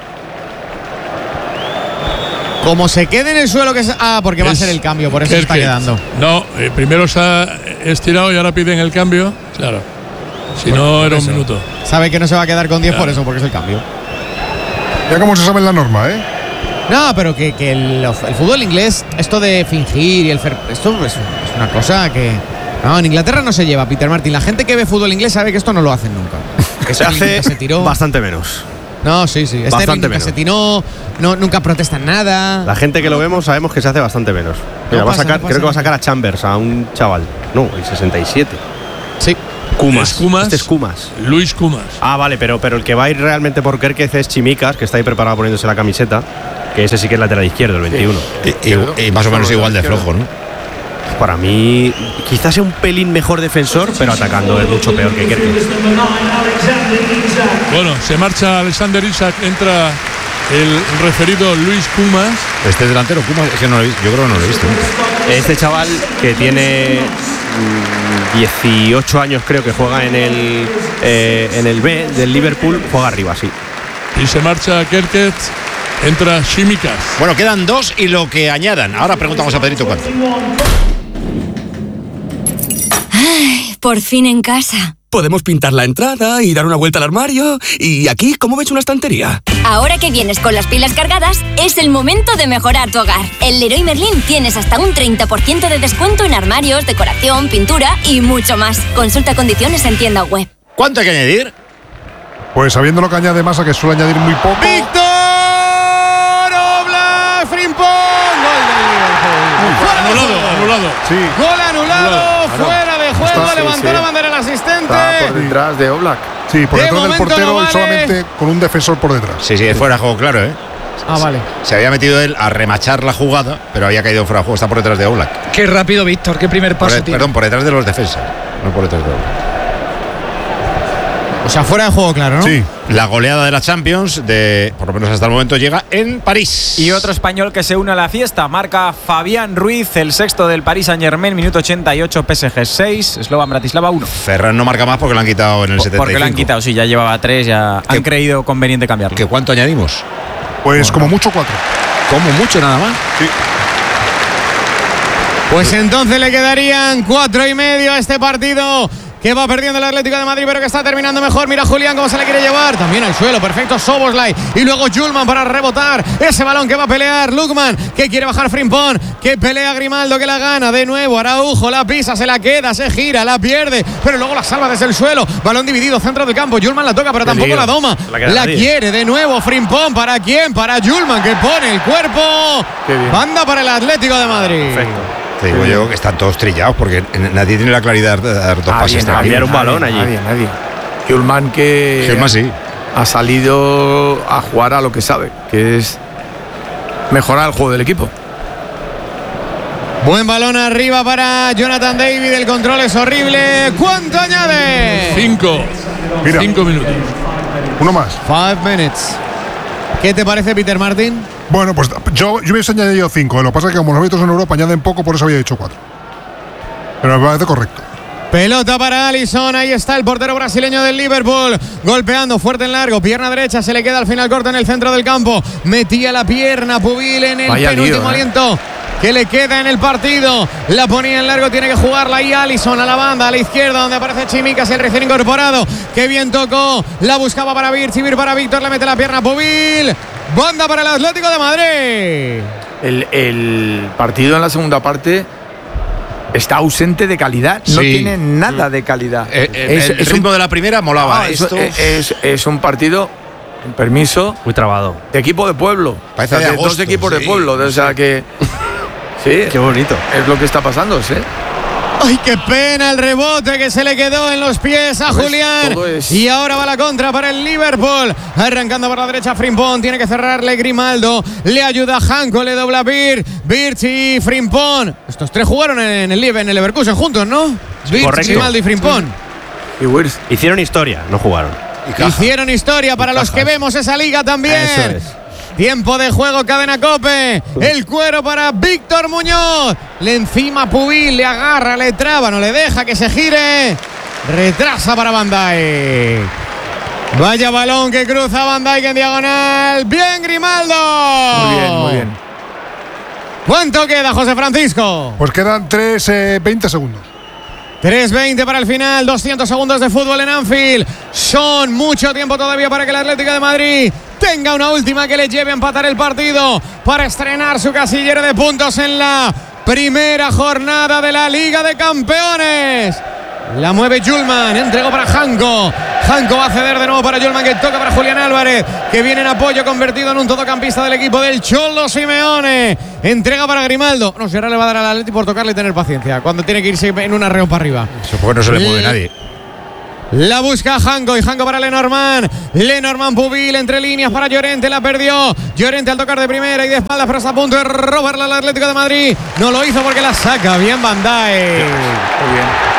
Como se quede en el suelo, que es. Ah, porque es va a ser el cambio, por eso se está quedando. No, eh, primero se ha estirado y ahora piden el cambio. Claro. Si bueno, no, era eso. un minuto. Sabe que no se va a quedar con diez claro. por eso, porque es el cambio. Ya como se sabe en la norma, ¿eh? No, pero que, que el, el fútbol inglés, esto de fingir y el fer, esto es, es una cosa que. No, en Inglaterra no se lleva, Peter Martin. La gente que ve fútbol inglés sabe que esto no lo hacen nunca. Que se hace se tiró. Bastante menos. No, sí, sí. Bastante nunca se tiró, no, nunca protestan nada. La gente que lo vemos sabemos que se hace bastante menos. Mira, No va pasa, a sacar, no pasa creo que va a nada. sacar a Chambers, a un chaval. No, el sesenta y siete. Sí. Kumas. Es Kumas. Este es Kumas. Luis Kumas. Ah, vale, pero, pero el que va a ir realmente por Kerkez es Chimicas, que está ahí preparado poniéndose la camiseta. Que ese sí que es lateral izquierdo, el veintiuno. Y, y- y más o menos igual de flojo, ¿no? Para mí, quizás sea un pelín mejor defensor, pero atacando es mucho peor que Kerkez. Bueno, se marcha Alexander Isak, entra el referido Luis Kumas. Este delantero, Kumas, es que no lo he visto. Yo creo que no lo he visto nunca. Este chaval que tiene mm, dieciocho años, creo que juega en el, eh, en el B del Liverpool, juega arriba, sí. Y se marcha Kerkez, entra Chimicas. Bueno, quedan dos y lo que añadan. Ahora preguntamos a Pedrito cuánto. Ay, por fin en casa. Podemos pintar la entrada y dar una vuelta al armario. Y aquí, ¿cómo ves una estantería? Ahora que vienes con las pilas cargadas, es el momento de mejorar tu hogar. En Leroy Merlin tienes hasta un treinta por ciento de descuento en armarios, decoración, pintura y mucho más. Consulta condiciones en tienda web. ¿Cuánto hay que añadir? Pues sabiendo lo que añade Massa, que suele añadir muy poco. ¡Víctor Oblak Frimpong! Gol del Liverpool. Fuera, anulado, anulado. Sí. Gol anulado, Anulado. fuera de juego. Está, sí, levantó sí. la bandera el asistente. Está por detrás de Oblak. Sí, por De detrás del momento portero no y vale. solamente con un defensor por detrás. Sí, sí, es fuera de juego, claro, ¿eh? Ah, vale. Se había metido él a remachar la jugada, pero había caído fuera de juego. Está por detrás de Oblak. Qué rápido, Víctor, qué primer Por paso de- tiene. perdón, por detrás de los defensas, no por detrás de Oblak. O sea, fuera de juego, claro, ¿no? Sí. La goleada de la Champions, de por lo menos hasta el momento, llega en París. Y otro español que se une a la fiesta, marca Fabián Ruiz, el sexto del Paris Saint-Germain, minuto ochenta y ocho, P S G seis, Slovan Bratislava uno. Ferran no marca más porque lo han quitado en el setenta y cinco. Porque lo han quitado, sí, ya llevaba tres, ya han creído conveniente cambiarlo. ¿Qué cuánto añadimos? Pues como mucho cuatro. Como mucho nada más. Sí. Pues entonces le quedarían cuatro y medio a este partido que va perdiendo el Atlético de Madrid, pero que está terminando mejor. Mira Julián cómo se le quiere llevar. También al suelo, perfecto Szoboszlai. Y luego Yulman para rebotar ese balón que va a pelear Lukman, que quiere bajar Frimpong, que pelea Grimaldo, que la gana de nuevo. Araujo la pisa, se la queda, se gira, la pierde, pero luego la salva desde el suelo. Balón dividido, centro del campo. Yulman la toca, pero tampoco Peligro. la doma. La La, queda nadie. quiere de nuevo Frimpong. ¿Para quién? Para Yulman, que pone el cuerpo. Qué bien. Banda para el Atlético de Madrid. Perfecto. Te digo yo que están todos trillados porque nadie tiene la claridad de dar dos pases. Nadie, cambiar un nadie, balón allí. Nadie, nadie. Hjulman que Hjulman sí. ha salido a jugar a lo que sabe, que es mejorar el juego del equipo. Buen balón arriba para Jonathan David. El control es horrible. ¿Cuánto añade? Cinco. Mira. Cinco minutos. Uno más. Five minutes. ¿Qué te parece, Peter Martin? Bueno, pues yo, yo hubiese añadido cinco. Lo que pasa es que como los árbitros en Europa añaden poco, por eso había dicho cuatro. Pero me parece correcto. Pelota para Alisson, ahí está el portero brasileño del Liverpool, golpeando fuerte en largo, pierna derecha, se le queda al final corta en el centro del campo, metía la pierna Pubil en el Vaya penúltimo lío, ¿eh? aliento que le queda en el partido, la ponía en largo, tiene que jugarla ahí Alisson a la banda, a la izquierda donde aparece Chimicas, el recién incorporado, que bien tocó, la buscaba para Vir, Vir para Víctor, le mete la pierna a Pubil, Banda para el Atlético de Madrid. El, el partido en la segunda parte está ausente de calidad. No Sí. tiene nada de calidad. Eh, eh, es, el es ritmo un, de la primera molaba. Ah, Esto es, es, es un partido, con permiso, muy trabado. De equipo de pueblo. Parece O sea, de de dos agosto, equipos sí. de pueblo. O sea que. Sí. Qué bonito. Es lo que está pasando, ¿sí? ¡Ay, qué pena el rebote que se le quedó en los pies a Todo es- Julián! todo es- Y ahora va la contra para el Liverpool. Arrancando por la derecha Frimpong. Tiene que cerrarle Grimaldo. Le ayuda Janko, le dobla Bir. Birch y Frimpong. Estos tres jugaron en el, en el Leverkusen juntos, ¿no? Birch, correcto. Grimaldo y Frimpong. Y Wirtz. Hicieron historia, no jugaron. Hicieron historia para los que vemos esa liga también. Eso es. Tiempo de juego, cadena Cope. El cuero para Víctor Muñoz. Le encima Pubil, le agarra, le traba, no le deja que se gire. Retrasa para Van Dijk. Vaya balón que cruza Van Dijk en diagonal. Bien, Grimaldo. Muy bien, muy bien. ¿Cuánto queda, José Francisco? Pues quedan tres, eh, veinte segundos. tres veinte para el final, doscientos segundos de fútbol en Anfield. Son mucho tiempo todavía para que el Atlético de Madrid tenga una última que le lleve a empatar el partido para estrenar su casillero de puntos en la primera jornada de la Liga de Campeones. La mueve Julman, entregó para Janko. Janko va a ceder de nuevo para Julman, que toca para Julián Álvarez, que viene en apoyo, convertido en un todocampista del equipo del Cholo Simeone. Entrega para Grimaldo. No, si ahora le va a dar al Atleti por tocarle y tener paciencia, cuando tiene que irse en un arreo para arriba. Eso porque no se le mueve Le- nadie. La busca Janko y Janko para Lenormand. Lenormand Pubil entre líneas para Llorente, la perdió. Llorente al tocar de primera y de espaldas, pero está a punto de robarla al Atlético de Madrid. No lo hizo porque la saca bien Van Dijk. Muy bien.